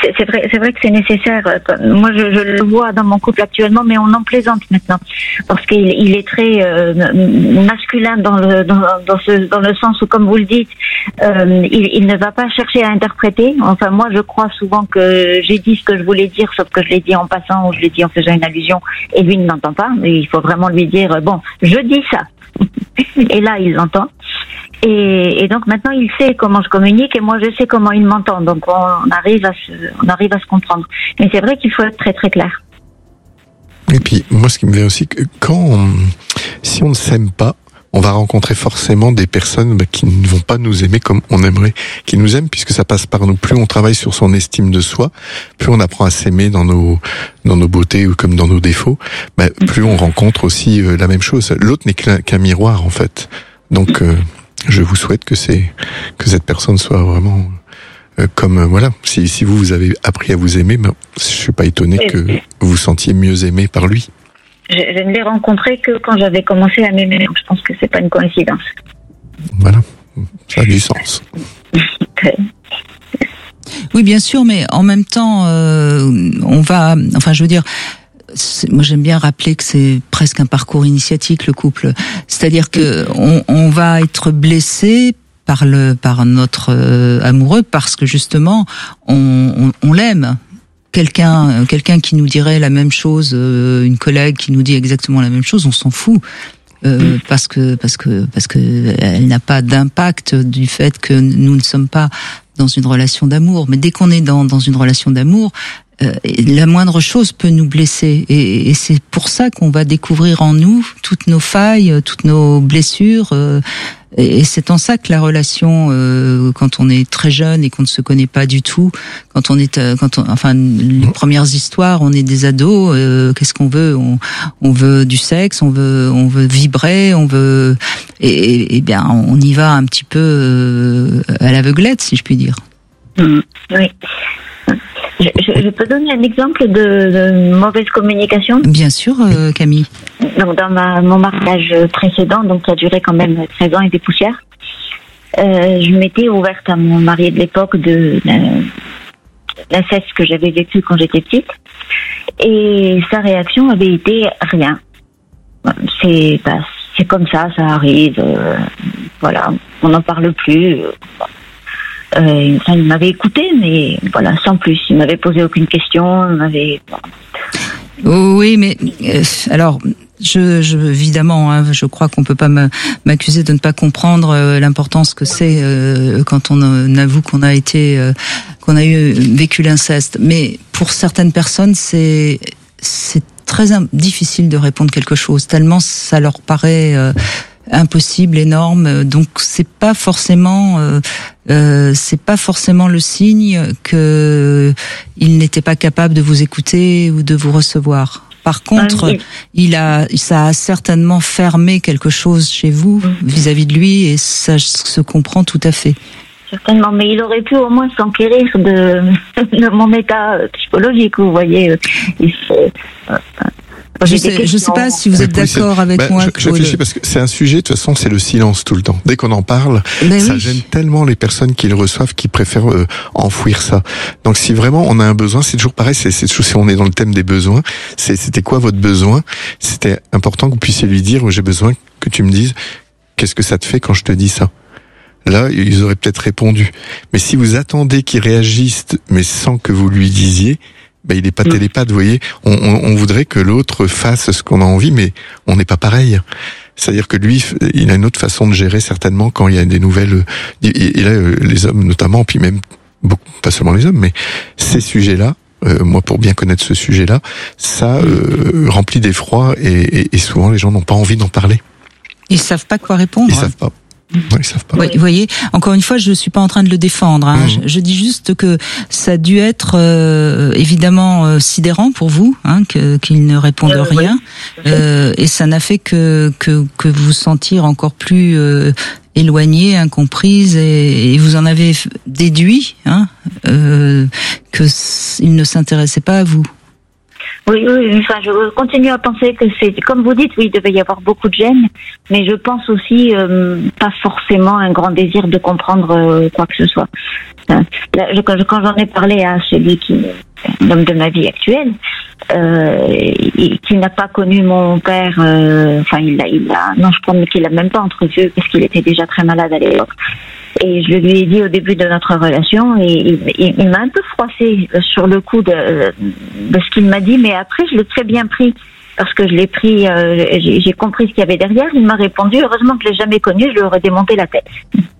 c'est, c'est vrai, c'est vrai que c'est nécessaire. Moi, je, je le vois dans mon couple actuellement, mais on en plaisante maintenant parce qu'il il est très euh, masculin dans le dans, dans ce dans le sens où, comme vous le dites, euh, il, il ne va pas chercher à interpréter. Enfin, moi, je crois souvent que j'ai dit ce que je voulais dire, sauf que je l'ai dit en passant ou je l'ai dit en faisant une allusion, et lui ne l'entend pas. Mais il faut vraiment lui dire bon, je dis ça, et là, il l'entend. Et, et donc maintenant il sait comment je communique et moi je sais comment il m'entend, donc on arrive à se, on arrive à se comprendre. Mais c'est vrai qu'il faut être très très clair. Et puis moi ce qui me vient aussi, que quand on, si on ne s'aime pas, on va rencontrer forcément des personnes bah, qui ne vont pas nous aimer comme on aimerait qu'ils nous aiment, puisque ça passe par nous. Plus on travaille sur son estime de soi, plus on apprend à s'aimer dans nos dans nos beautés ou comme dans nos défauts, bah, plus on rencontre aussi euh, la même chose. L'autre n'est qu'un, qu'un miroir en fait. Donc euh, je vous souhaite que c'est que cette personne soit vraiment euh, comme euh, voilà. Si si vous vous avez appris à vous aimer, ben, je suis pas étonné que vous vous sentiez mieux aimé par lui. Je, je ne l'ai rencontré que quand j'avais commencé à m'aimer. Donc je pense que c'est pas une coïncidence. Voilà, ça a du sens. Oui, bien sûr, mais en même temps, euh, on va, enfin, je veux dire. Moi, j'aime bien rappeler que c'est presque un parcours initiatique, le couple. C'est-à-dire que on, on va être blessé par le par notre euh, amoureux parce que justement on, on, on l'aime. Quelqu'un quelqu'un qui nous dirait la même chose, euh, une collègue qui nous dit exactement la même chose, on s'en fout. Euh, parce que parce que parce que elle n'a pas d'impact du fait que nous ne sommes pas dans une relation d'amour. Mais dès qu'on est dans dans une relation d'amour, Euh, la moindre chose peut nous blesser et, et c'est pour ça qu'on va découvrir en nous toutes nos failles, toutes nos blessures euh, et, et c'est en ça que la relation euh, quand on est très jeune et qu'on ne se connaît pas du tout, quand on est euh, quand on, enfin les premières histoires, on est des ados, euh, qu'est-ce qu'on veut, on, on veut du sexe, on veut on veut vibrer, on veut et, et, et bien on y va un petit peu euh, à l'aveuglette, si je puis dire. Mmh, oui. Je, je, je peux donner un exemple de, de mauvaise communication ? Bien sûr, euh, Camille. Donc, dans ma, mon mariage précédent, donc ça a duré quand même treize ans et des poussières, euh, je m'étais ouverte à mon mari de l'époque de, de l'inceste que j'avais vécu quand j'étais petite, et sa réaction avait été rien. C'est, bah, c'est comme ça, ça arrive, euh, voilà, on n'en parle plus. Euh, Euh, enfin, il m'avait écouté, mais voilà, sans plus. Il m'avait posé aucune question. Il m'avait. Oui, mais euh, alors, je, je évidemment, hein, je crois qu'on peut pas m'accuser de ne pas comprendre euh, l'importance que c'est euh, quand on, on avoue qu'on a été, euh, qu'on a eu vécu l'inceste. Mais pour certaines personnes, c'est c'est très difficile de répondre quelque chose tellement ça leur paraît. Euh, impossible, énorme. Donc c'est pas forcément, euh, euh, c'est pas forcément le signe que il n'était pas capable de vous écouter ou de vous recevoir. Par contre, il a, ça a certainement fermé quelque chose chez vous vis-à-vis de lui, et ça se comprend tout à fait. Certainement, mais il aurait pu au moins s'enquérir de, de mon état psychologique, vous voyez. Il se, euh, Je sais, je sais pas si vous êtes d'accord avec bah, moi. Je, je réfléchis parce que c'est un sujet, de toute façon, c'est le silence tout le temps. Dès qu'on en parle, ben ça oui. gêne tellement les personnes qui le reçoivent, qui préfèrent euh, enfouir ça. Donc si vraiment on a un besoin, c'est toujours pareil, c'est, c'est toujours, si on est dans le thème des besoins, c'est, c'était quoi votre besoin? C'était important que vous puissiez lui dire, j'ai besoin que tu me dises, qu'est-ce que ça te fait quand je te dis ça? Là, ils auraient peut-être répondu. Mais si vous attendez qu'il réagisse, mais sans que vous lui disiez, ben, il est pas télépathe, vous voyez. On, on, on voudrait que l'autre fasse ce qu'on a envie, mais on n'est pas pareil. C'est-à-dire que lui, il a une autre façon de gérer certainement quand il y a des nouvelles. Et là, les hommes notamment, puis même beaucoup, pas seulement les hommes, mais ces sujets-là. Euh, moi, pour bien connaître ce sujet-là, ça euh, remplit d'effroi et, et, et souvent les gens n'ont pas envie d'en parler. Ils savent pas quoi répondre. Ils savent pas. Ouais, ils savent pas. Oui, vous voyez, encore une fois, je suis pas en train de le défendre. Hein. Mmh. Je, je dis juste que ça a dû être euh, évidemment euh, sidérant pour vous, hein, que, qu'il ne réponde euh, rien, oui. euh, et ça n'a fait que que que vous sentir encore plus euh, éloignée, incomprise, et, et vous en avez déduit, hein, euh, que il ne s'intéressait pas à vous. Oui, oui, enfin, je continue à penser que c'est, comme vous dites, oui, il devait y avoir beaucoup de gêne, mais je pense aussi euh, pas forcément un grand désir de comprendre euh, quoi que ce soit. Là, je, quand, quand j'en ai parlé à celui qui, l'homme de ma vie actuelle, euh, il, qui n'a pas connu mon père, euh, enfin, il a, il a, non, je crois qu'il a même pas entrevu parce qu'il était déjà très malade à l'époque. Et je lui ai dit au début de notre relation, et il, il, il m'a un peu froissé sur le coup de, de ce qu'il m'a dit, mais après je l'ai très bien pris parce que je l'ai pris, euh, j'ai, j'ai compris ce qu'il y avait derrière. Il m'a répondu, heureusement que je l'ai jamais connu, je lui aurais démonté la tête.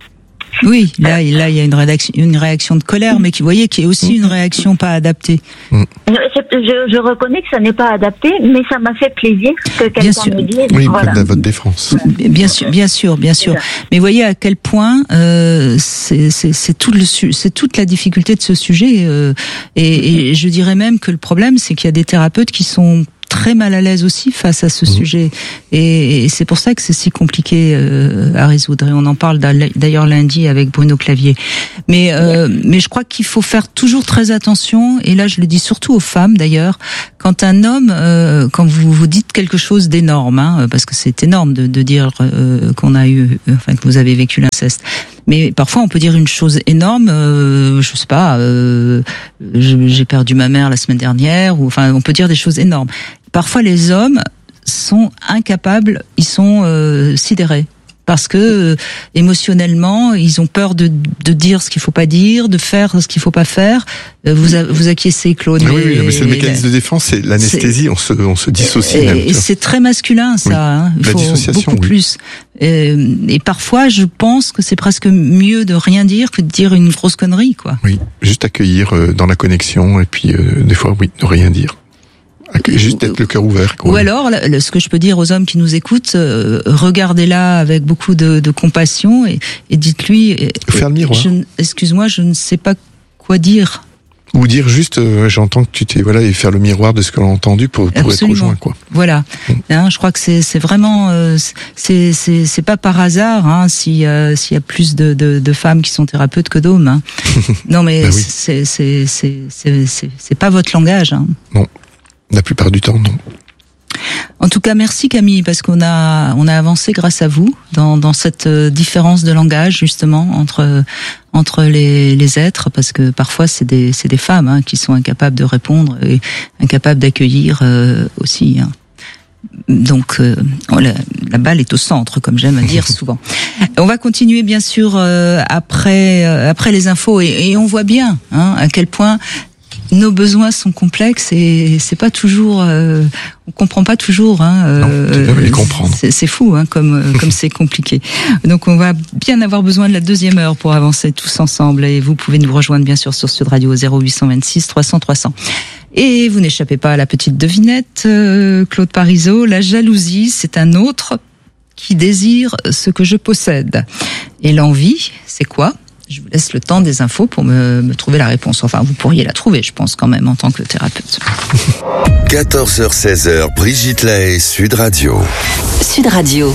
Oui, là, là, il y a une réaction, une réaction de colère, mais qui, vous voyez, qui est aussi une réaction pas adaptée. Je, je reconnais que ça n'est pas adapté, mais ça m'a fait plaisir que quelqu'un me dise. Oui, voilà. de votre défense. Bien sûr, bien sûr, bien sûr. Mais voyez à quel point euh, c'est, c'est, c'est tout le, c'est toute la difficulté de ce sujet. Euh, et, et je dirais même que le problème, c'est qu'il y a des thérapeutes qui sont très mal à l'aise aussi face à ce mmh. sujet, et, et c'est pour ça que c'est si compliqué euh, à résoudre. Et on en parle d'ailleurs lundi avec Bruno Clavier. Mais euh, mais je crois qu'il faut faire toujours très attention. Et là, je le dis surtout aux femmes d'ailleurs. Quand un homme, euh, quand vous vous dites quelque chose d'énorme, hein, parce que c'est énorme de, de dire euh, qu'on a eu, enfin que vous avez vécu l'inceste. Mais parfois, on peut dire une chose énorme. Euh, je sais pas. Euh, j'ai perdu ma mère la semaine dernière. Ou enfin, on peut dire des choses énormes. Parfois, les hommes sont incapables, ils sont euh, sidérés. Parce que euh, émotionnellement, ils ont peur de, de dire ce qu'il faut pas dire, de faire ce qu'il faut pas faire. Euh, vous a, vous acquiescez, Claude. Oui, oui, mais c'est le mécanisme de défense, c'est l'anesthésie. On se, on se dissocie. Et, même, et c'est très masculin, ça. Oui. Hein. Il la faut dissociation, beaucoup oui. plus. Et, et parfois, je pense que c'est presque mieux de rien dire que de dire une grosse connerie, quoi. Oui, juste accueillir euh, dans la connexion, et puis euh, des fois, oui, ne rien dire. Juste être le cœur ouvert. Quoi. Ou alors, ce que je peux dire aux hommes qui nous écoutent, euh, regardez-la avec beaucoup de, de compassion et, et dites-lui. Faire le miroir. Je, excuse-moi, je ne sais pas quoi dire. Ou dire juste, euh, j'entends que tu t'es voilà, et faire le miroir de ce que l'on a entendu pour, pour être rejoint, quoi. Voilà. Mm. Hein, je crois que c'est, c'est vraiment, euh, c'est, c'est, c'est pas par hasard, hein, si, euh, s'il y a plus de, de, de femmes qui sont thérapeutes que d'hommes. Hein. Non, mais bah oui. c'est, c'est, c'est, c'est, c'est, c'est pas votre langage. Hein. Non. La plupart du temps, non. En tout cas, merci Camille, parce qu'on a on a avancé grâce à vous dans dans cette différence de langage justement entre entre les les êtres, parce que parfois c'est des c'est des femmes hein, qui sont incapables de répondre et incapables d'accueillir euh, aussi. Hein. Donc euh, la, la balle est au centre, comme j'aime à dire souvent. On va continuer bien sûr euh, après euh, après les infos et, et on voit bien hein, à quel point nos besoins sont complexes et c'est pas toujours, euh, on comprend pas toujours. Hein, euh, non, les comprendre. C'est, c'est fou, hein, comme comme c'est compliqué. Donc on va bien avoir besoin de la deuxième heure pour avancer tous ensemble. Et vous pouvez nous rejoindre bien sûr sur Sud Radio zéro huit cent vingt-six trois cents trois cents. Et vous n'échappez pas à la petite devinette, euh, Claude Parisot. La jalousie, c'est un autre qui désire ce que je possède. Et l'envie, c'est quoi ? Je vous laisse le temps des infos pour me, me trouver la réponse. Enfin, vous pourriez la trouver, je pense, quand même, en tant que thérapeute. quatorze heures seize heures, Brigitte Lahaye, Sud Radio. Sud Radio.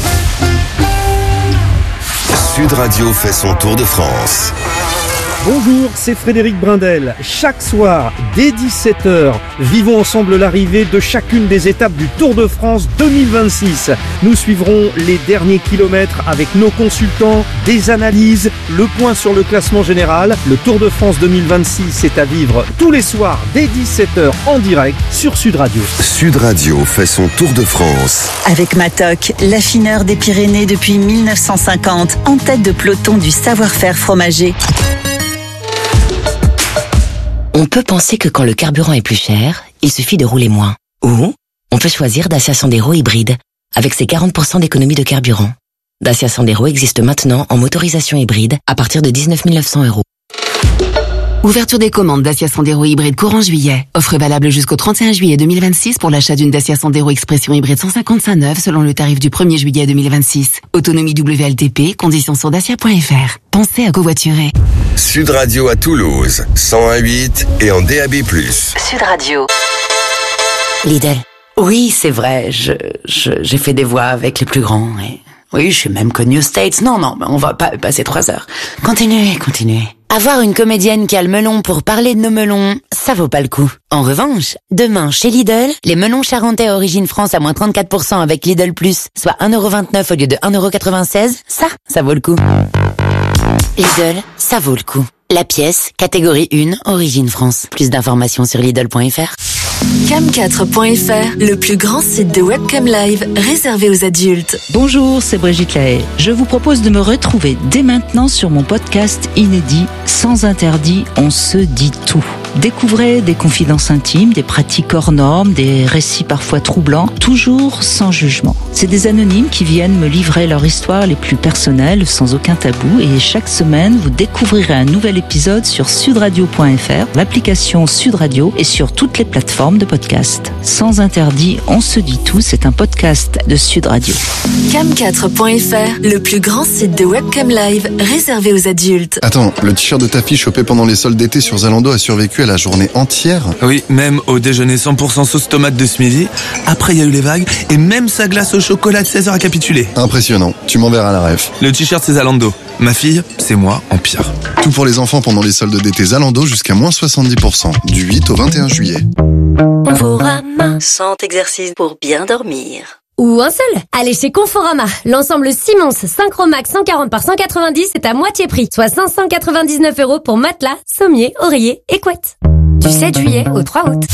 Sud Radio fait son tour de France. Bonjour, c'est Frédéric Brindel. Chaque soir, dès dix-sept heures, vivons ensemble l'arrivée de chacune des étapes du Tour de France deux mille vingt-six. Nous suivrons les derniers kilomètres avec nos consultants, des analyses, le point sur le classement général. Le Tour de France deux mille vingt-six est à vivre tous les soirs dès dix-sept heures en direct sur Sud Radio. Sud Radio fait son Tour de France. Avec Matok, l'affineur des Pyrénées depuis mille neuf cent cinquante, en tête de peloton du savoir-faire fromager. On peut penser que quand le carburant est plus cher, il suffit de rouler moins. Ou on peut choisir Dacia Sandero hybride, avec ses quarante pour cent d'économie de carburant. Dacia Sandero existe maintenant en motorisation hybride à partir de dix-neuf mille neuf cents euros. Ouverture des commandes Dacia Sandero hybride courant juillet. Offre valable jusqu'au trente et un juillet deux mille vingt-six pour l'achat d'une Dacia Sandero Expression hybride cent cinquante-cinq neuve selon le tarif du premier juillet deux mille vingt-six. Autonomie W L T P, conditions sur dacia point f r. Pensez à covoiturer. Sud Radio à Toulouse, cent un virgule huit et en D A B plus. Sud Radio. Lidl. Oui, c'est vrai, je, je, j'ai fait des voix avec les plus grands et... Oui, je suis même connu aux States. Non, non, on va pas passer trois heures. Continuez, continuez. Avoir une comédienne qui a le melon pour parler de nos melons, ça vaut pas le coup. En revanche, demain, chez Lidl, les melons charentais Origine France à moins trente-quatre pour cent avec Lidl Plus, soit un euro vingt-neuf au lieu de un euro quatre-vingt-seize, ça, ça vaut le coup. Lidl, ça vaut le coup. La pièce, catégorie un, Origine France. Plus d'informations sur Lidl point F R. cam quatre point F R, le plus grand site de webcam live réservé aux adultes. Bonjour, c'est Brigitte Lahaye. Je vous propose de me retrouver dès maintenant sur mon podcast inédit Sans interdit, on se dit tout. Découvrez des confidences intimes, des pratiques hors normes, des récits parfois troublants, toujours sans jugement. C'est des anonymes qui viennent me livrer leur histoire les plus personnelles, sans aucun tabou, et chaque semaine, vous découvrirez un nouvel épisode sur sud radio point F R, l'application Sud Radio et sur toutes les plateformes de podcast. Sans interdit, on se dit tout, c'est un podcast de Sud Radio. cam quatre point F R, le plus grand site de webcam live réservé aux adultes. Attends, le t-shirt de ta fille chopé pendant les soldes d'été sur Zalando a survécu à la journée entière? Oui, même au déjeuner cent pour cent sauce tomate de ce midi. Après, il y a eu les vagues et même sa glace au chocolat de seize heures a capitulé. Impressionnant, tu m'enverras la ref. Le t-shirt, c'est Zalando. Ma fille, c'est moi en pire. Tout pour les enfants pendant les soldes d'été Zalando jusqu'à moins soixante-dix pour cent, du huit au vingt et un juillet. Conforama, cent exercices pour bien dormir. Ou un seul. Allez chez Conforama. L'ensemble Simons Synchromax cent quarante par cent quatre-vingt-dix est à moitié prix, soit cinq cent quatre-vingt-dix-neuf euros pour matelas, sommier, oreiller et couette. Du sept juillet au trois août.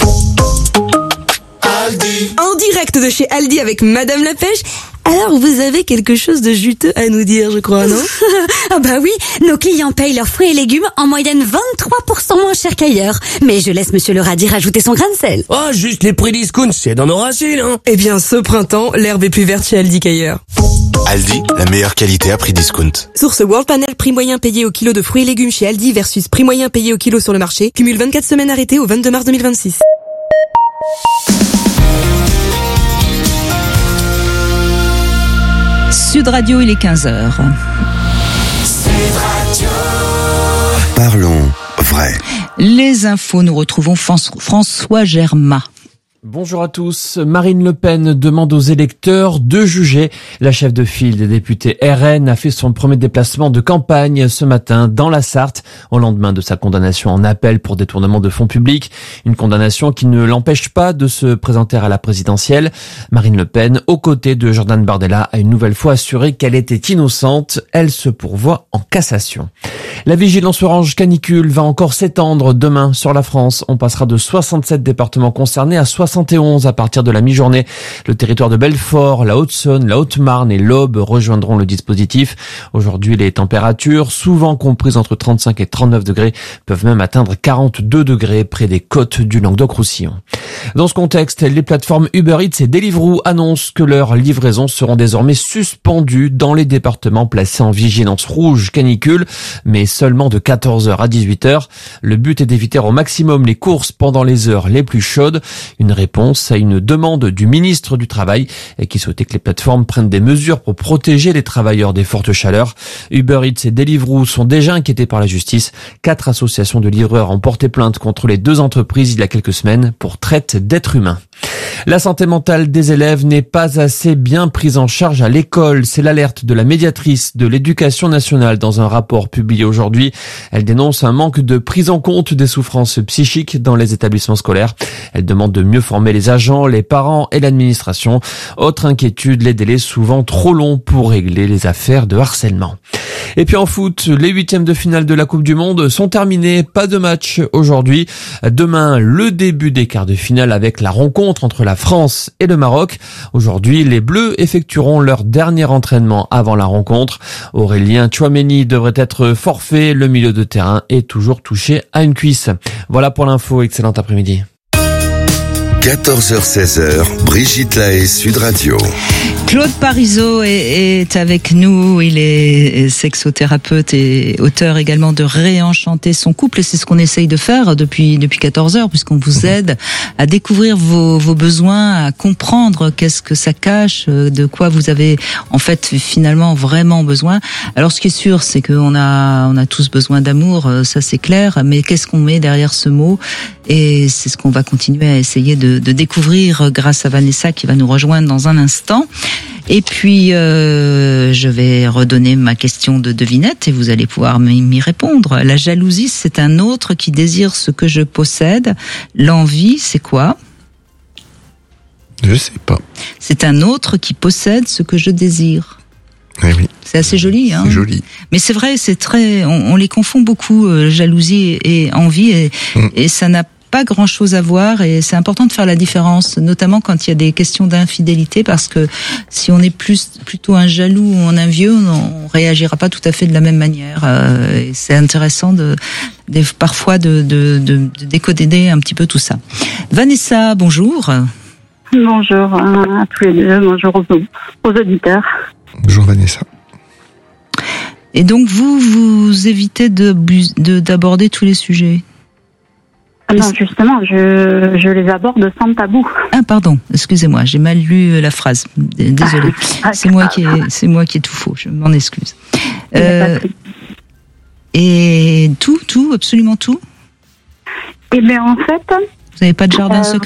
Aldi. En direct de chez Aldi avec Madame la Pêche. Alors, vous avez quelque chose de juteux à nous dire, je crois, non? Ah bah oui, nos clients payent leurs fruits et légumes en moyenne vingt-trois pour cent moins cher qu'ailleurs. Mais je laisse Monsieur le Radis rajouter son grain de sel. Oh, juste les prix discount, c'est dans nos racines, hein. Eh bien, ce printemps, l'herbe est plus verte chez Aldi qu'ailleurs. Aldi, la meilleure qualité à prix discount. Source World Panel, prix moyen payé au kilo de fruits et légumes chez Aldi versus prix moyen payé au kilo sur le marché. Cumule vingt-quatre semaines arrêtées au vingt-deux mars deux mille vingt-six. Sud Radio, il est quinze heures. Sud Radio. Parlons vrai. Les infos, nous retrouvons François Germain. Bonjour à tous. Marine Le Pen demande aux électeurs de juger. La chef de file des députés R N a fait son premier déplacement de campagne ce matin dans la Sarthe, au lendemain de sa condamnation en appel pour détournement de fonds publics. Une condamnation qui ne l'empêche pas de se présenter à la présidentielle. Marine Le Pen, aux côtés de Jordan Bardella, a une nouvelle fois assuré qu'elle était innocente. Elle se pourvoit en cassation. La vigilance orange canicule va encore s'étendre demain sur la France. On passera de soixante-sept départements concernés à soixante et onze à partir de la mi-journée. Le territoire de Belfort, la Haute-Saône, la Haute-Marne et l'Aube rejoindront le dispositif. Aujourd'hui, les températures, souvent comprises entre trente-cinq et trente-neuf degrés, peuvent même atteindre quarante-deux degrés près des côtes du Languedoc-Roussillon. Dans ce contexte, les plateformes Uber Eats et Deliveroo annoncent que leurs livraisons seront désormais suspendues dans les départements placés en vigilance rouge canicule, mais seulement de quatorze heures à dix-huit heures. Le but est d'éviter au maximum les courses pendant les heures les plus chaudes. Une réponse à une demande du ministre du Travail qui souhaitait que les plateformes prennent des mesures pour protéger les travailleurs des fortes chaleurs. Uber Eats et Deliveroo sont déjà inquiétés par la justice. Quatre associations de livreurs ont porté plainte contre les deux entreprises il y a quelques semaines pour traite d'êtres humains. La santé mentale des élèves n'est pas assez bien prise en charge à l'école. C'est l'alerte de la médiatrice de l'Éducation nationale dans un rapport publié aujourd'hui. Elle dénonce un manque de prise en compte des souffrances psychiques dans les établissements scolaires. Elle demande de mieux former les agents, les parents et l'administration. Autre inquiétude, les délais souvent trop longs pour régler les affaires de harcèlement. Et puis en foot, les huitièmes de finale de la Coupe du Monde sont terminés. Pas de match aujourd'hui. Demain, le début des quarts de finale avec la rencontre entre la France et le Maroc. Aujourd'hui, les Bleus effectueront leur dernier entraînement avant la rencontre. Aurélien Tchouaméni devrait être forfait. Le milieu de terrain est toujours touché à une cuisse. Voilà pour l'info. Excellent après-midi. quatorze heures seize heures, Brigitte Lahaye, Sud Radio. Claude Parisot est, est avec nous. Il est sexothérapeute et auteur également de Réenchanter son couple. Et c'est ce qu'on essaye de faire depuis depuis quatorze heures, puisqu'on vous aide à découvrir vos, vos besoins, à comprendre qu'est-ce que ça cache, de quoi vous avez en fait finalement vraiment besoin. Alors ce qui est sûr, c'est qu'on a on a tous besoin d'amour, ça c'est clair. Mais qu'est-ce qu'on met derrière ce mot? Et c'est ce qu'on va continuer à essayer de, de découvrir grâce à Vanessa qui va nous rejoindre dans un instant. Et puis, euh, je vais redonner ma question de devinette et vous allez pouvoir m'y répondre. La jalousie, c'est un autre qui désire ce que je possède. L'envie, c'est quoi ? Je sais pas. C'est un autre qui possède ce que je désire. Oui, oui. C'est assez joli, hein. C'est joli. Mais c'est vrai, c'est très, on, on les confond beaucoup, euh, jalousie et, et envie, et, mm. et ça n'a pas grand chose à voir, et c'est important de faire la différence, notamment quand il y a des questions d'infidélité, parce que si on est plus, plutôt un jaloux ou un vieux, on, on réagira pas tout à fait de la même manière, euh, et c'est intéressant de, de parfois de, de, de, de décoder un petit peu tout ça. Vanessa, bonjour. Bonjour à tous les deux, bonjour aux, aux auditeurs. Bonjour Vanessa. Et donc vous, vous évitez de, de, d'aborder tous les sujets ? Non, justement, je, je les aborde sans tabou. Ah pardon, excusez-moi, j'ai mal lu la phrase. Désolée, ah, c'est moi qui ai, c'est moi qui ai tout faux. Je m'en excuse. Euh, et tout, tout, absolument tout. Eh bien, en fait, vous n'avez pas de jardin euh, secret ?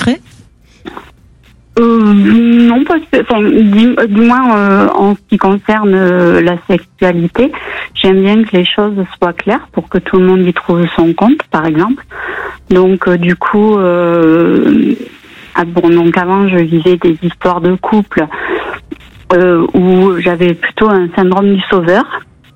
Euh, non, parce que, enfin, du, du moins euh, en ce qui concerne euh, la sexualité, j'aime bien que les choses soient claires pour que tout le monde y trouve son compte, par exemple. Donc, euh, du coup, euh, ah bon, donc avant, je vivais des histoires de couple euh, où j'avais plutôt un syndrome du sauveur.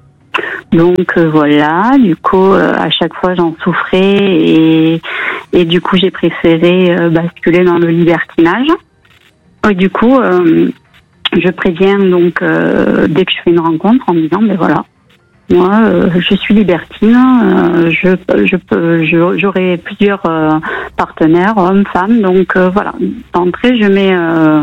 Donc euh, voilà, du coup, euh, à chaque fois, j'en souffrais et, et du coup, j'ai préféré euh, basculer dans le libertinage. Et du coup, euh, je préviens donc euh, dès que je fais une rencontre en me disant, ben voilà, moi, euh, je suis libertine, euh, je, je peux, je, j'aurai plusieurs euh, partenaires, hommes, femmes, donc euh, voilà. D'entrée, je mets euh,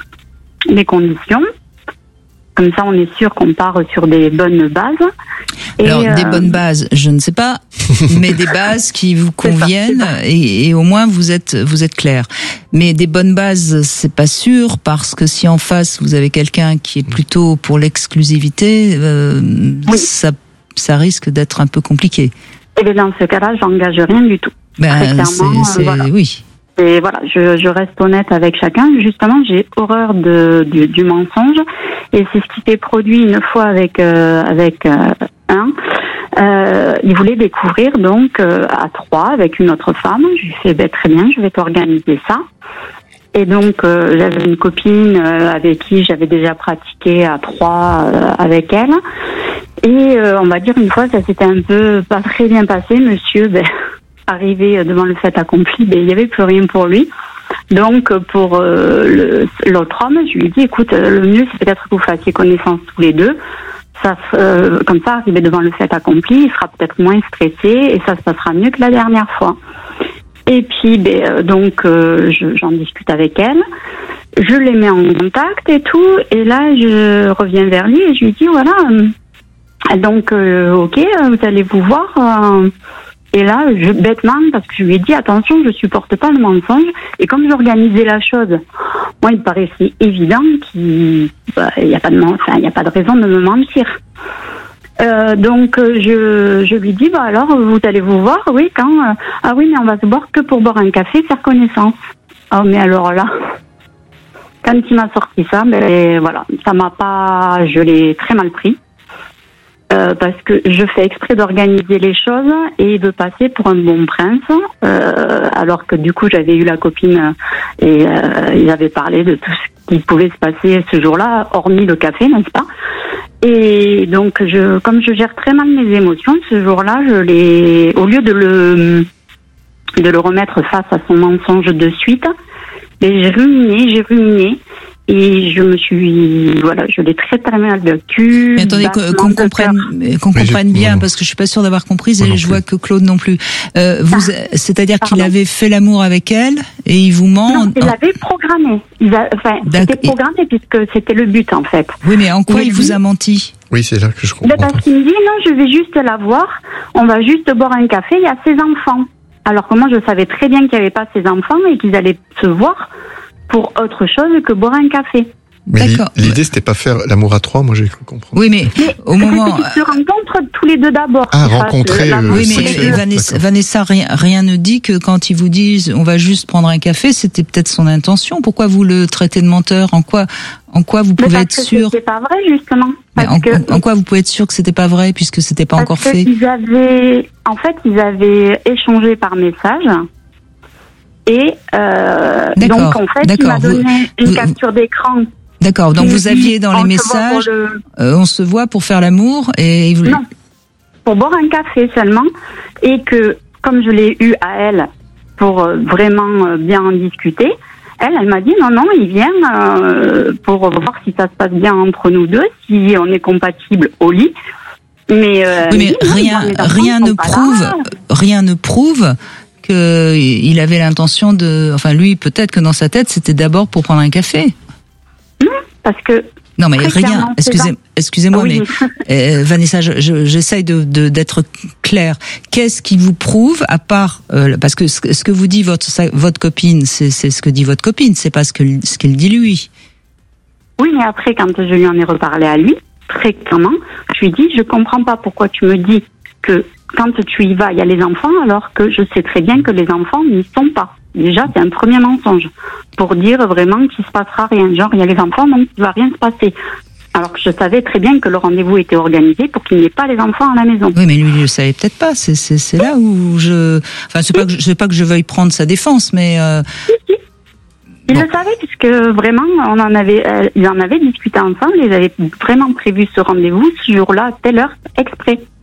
les conditions. Comme ça, on est sûr qu'on part sur des bonnes bases. Et Alors, euh... des bonnes bases, je ne sais pas, mais des bases qui vous conviennent, et, et au moins vous êtes vous êtes clair. Mais des bonnes bases, c'est pas sûr, parce que si en face vous avez quelqu'un qui est plutôt pour l'exclusivité, euh, oui. ça ça risque d'être un peu compliqué. Et bien dans ce cas-là, j'engage rien du tout. Ben, Très clairement, c'est, c'est, euh, voilà. Oui. Et voilà, je, je reste honnête avec chacun. Justement, j'ai horreur de, du, du mensonge, et c'est ce qui s'est produit une fois avec euh, avec euh, un. Euh, il voulait découvrir donc euh, à trois avec une autre femme. Je lui ai fait ben, très bien, je vais t'organiser ça. Et donc euh, j'avais une copine euh, avec qui j'avais déjà pratiqué à trois euh, avec elle. Et euh, on va dire une fois, ça s'était un peu pas très bien passé. Monsieur, ben arrivé devant le fait accompli, ben, il n'y avait plus rien pour lui. Donc, pour euh, le, l'autre homme, je lui ai dit, écoute, le mieux, c'est peut-être que vous fassiez connaissance tous les deux. Ça, euh, comme ça, arrivé devant le fait accompli, il sera peut-être moins stressé et ça se passera mieux que la dernière fois. Et puis, ben, euh, donc, euh, je, j'en discute avec elle. Je les mets en contact et tout. Et là, je reviens vers lui et je lui dis, voilà, euh, donc, euh, ok, vous allez vous voir... Euh, Et là, je, bêtement, parce que je lui ai dit, attention, je supporte pas le mensonge. Et comme j'organisais la chose, moi, il me paraissait évident qu'il bah, y a pas de, enfin, il y a pas de raison de me mentir. Euh, donc, je, je lui dis, bah alors, vous allez vous voir, oui, quand, euh, ah oui, mais on va se voir que pour boire un café, faire connaissance. Ah, mais alors là, quand il m'a sorti ça, ben voilà, ça m'a pas, je l'ai très mal pris. Euh, parce que je fais exprès d'organiser les choses et il veut passer pour un bon prince, euh, alors que du coup j'avais eu la copine et euh, il avait parlé de tout ce qui pouvait se passer ce jour-là, hormis le café, n'est-ce pas? Et donc, je, comme je gère très mal mes émotions, ce jour-là, je l'ai, au lieu de le de le remettre face à son mensonge de suite, mais j'ai ruminé, j'ai ruminé. Et je me suis, voilà, je l'ai très très mal vécu. Mais attendez, qu'on comprenne, qu'on comprenne bien, non. Parce que je suis pas sûre d'avoir compris, et je vois que Claude non plus. Euh, vous, ah. C'est-à-dire Pardon. Qu'il avait fait l'amour avec elle, et il vous ment. Non, il l'avait programmé. Il a, enfin, c'était programmé puisque c'était le but, en fait. Oui, mais en quoi il, il vous a menti? Oui, c'est là que je comprends. Parce qu'il me dit, non, je vais juste la voir, on va juste boire un café, il y a ses enfants. Alors que moi, je savais très bien qu'il n'y avait pas ses enfants et qu'ils allaient se voir pour autre chose que boire un café. Mais l'idée, c'était pas faire l'amour à trois, moi j'ai cru comprendre. Oui, mais, mais au moment... Ils se rencontrent tous les deux d'abord. Ah, qu'ils fassent rencontrer, la- euh, Oui, mais sexuel. Vanessa, Vanessa, rien, rien ne dit que quand ils vous disent on va juste prendre un café, c'était peut-être son intention. Pourquoi vous le traitez de menteur? En quoi, en quoi vous Mais pouvez parce être que sûr? C'est pas vrai, justement. Mais Parce en, que, en quoi vous pouvez être sûr que c'était pas vrai puisque c'était pas parce encore que fait? ils avaient, en fait, ils avaient échangé par message. Et euh, D'accord, donc, en fait, il d'accord, m'a donné vous- une vous- capture d'écran. D'accord. Donc qui vous dit, aviez dans les on se voit messages, pour le- euh, on se voit pour faire l'amour et vous. Non, pour boire un café seulement. Et que, comme je l'ai eu à elle pour euh, vraiment euh, bien en discuter, elle, elle m'a dit non, non, il vient euh, pour voir si ça se passe bien entre nous deux, si on est compatible au lit. Mais, euh, Oui, mais elle dit, non, rien, les enfants rien sont ne pas prouve, là. rien ne prouve que il avait l'intention de, enfin lui peut-être que dans sa tête c'était d'abord pour prendre un café. Non, parce que. Non mais très rien. clairement, c'est Excusez, ça. excusez-moi, Oui. mais euh, Vanessa, je- je- j'essaye de, de- d'être claire. Qu'est-ce qui vous prouve, à part euh, parce que ce, que- ce que vous dit votre sa- votre copine, c'est, c'est ce que dit votre copine, c'est pas ce que ce qu'il dit lui. Oui, mais après, quand je lui en ai reparlé à lui, très clairement, je lui ai dit, je comprends pas pourquoi tu me dis que quand tu y vas, il y a les enfants, alors que je sais très bien que les enfants n'y sont pas. Déjà, c'est un premier mensonge pour dire vraiment qu'il se passera rien. Genre, il y a les enfants, donc il va rien se passer. Alors que je savais très bien que le rendez-vous était organisé pour qu'il n'y ait pas les enfants à la maison. Oui, mais lui, il le savait peut-être pas. C'est, c'est, c'est là où je, enfin, c'est pas que je, c'est pas que je veuille prendre sa défense, mais euh... Il le savait puisque vraiment, on en avait, euh, ils en avaient discuté ensemble. Ils avaient vraiment prévu ce rendez-vous ce jour-là, à telle heure, exprès.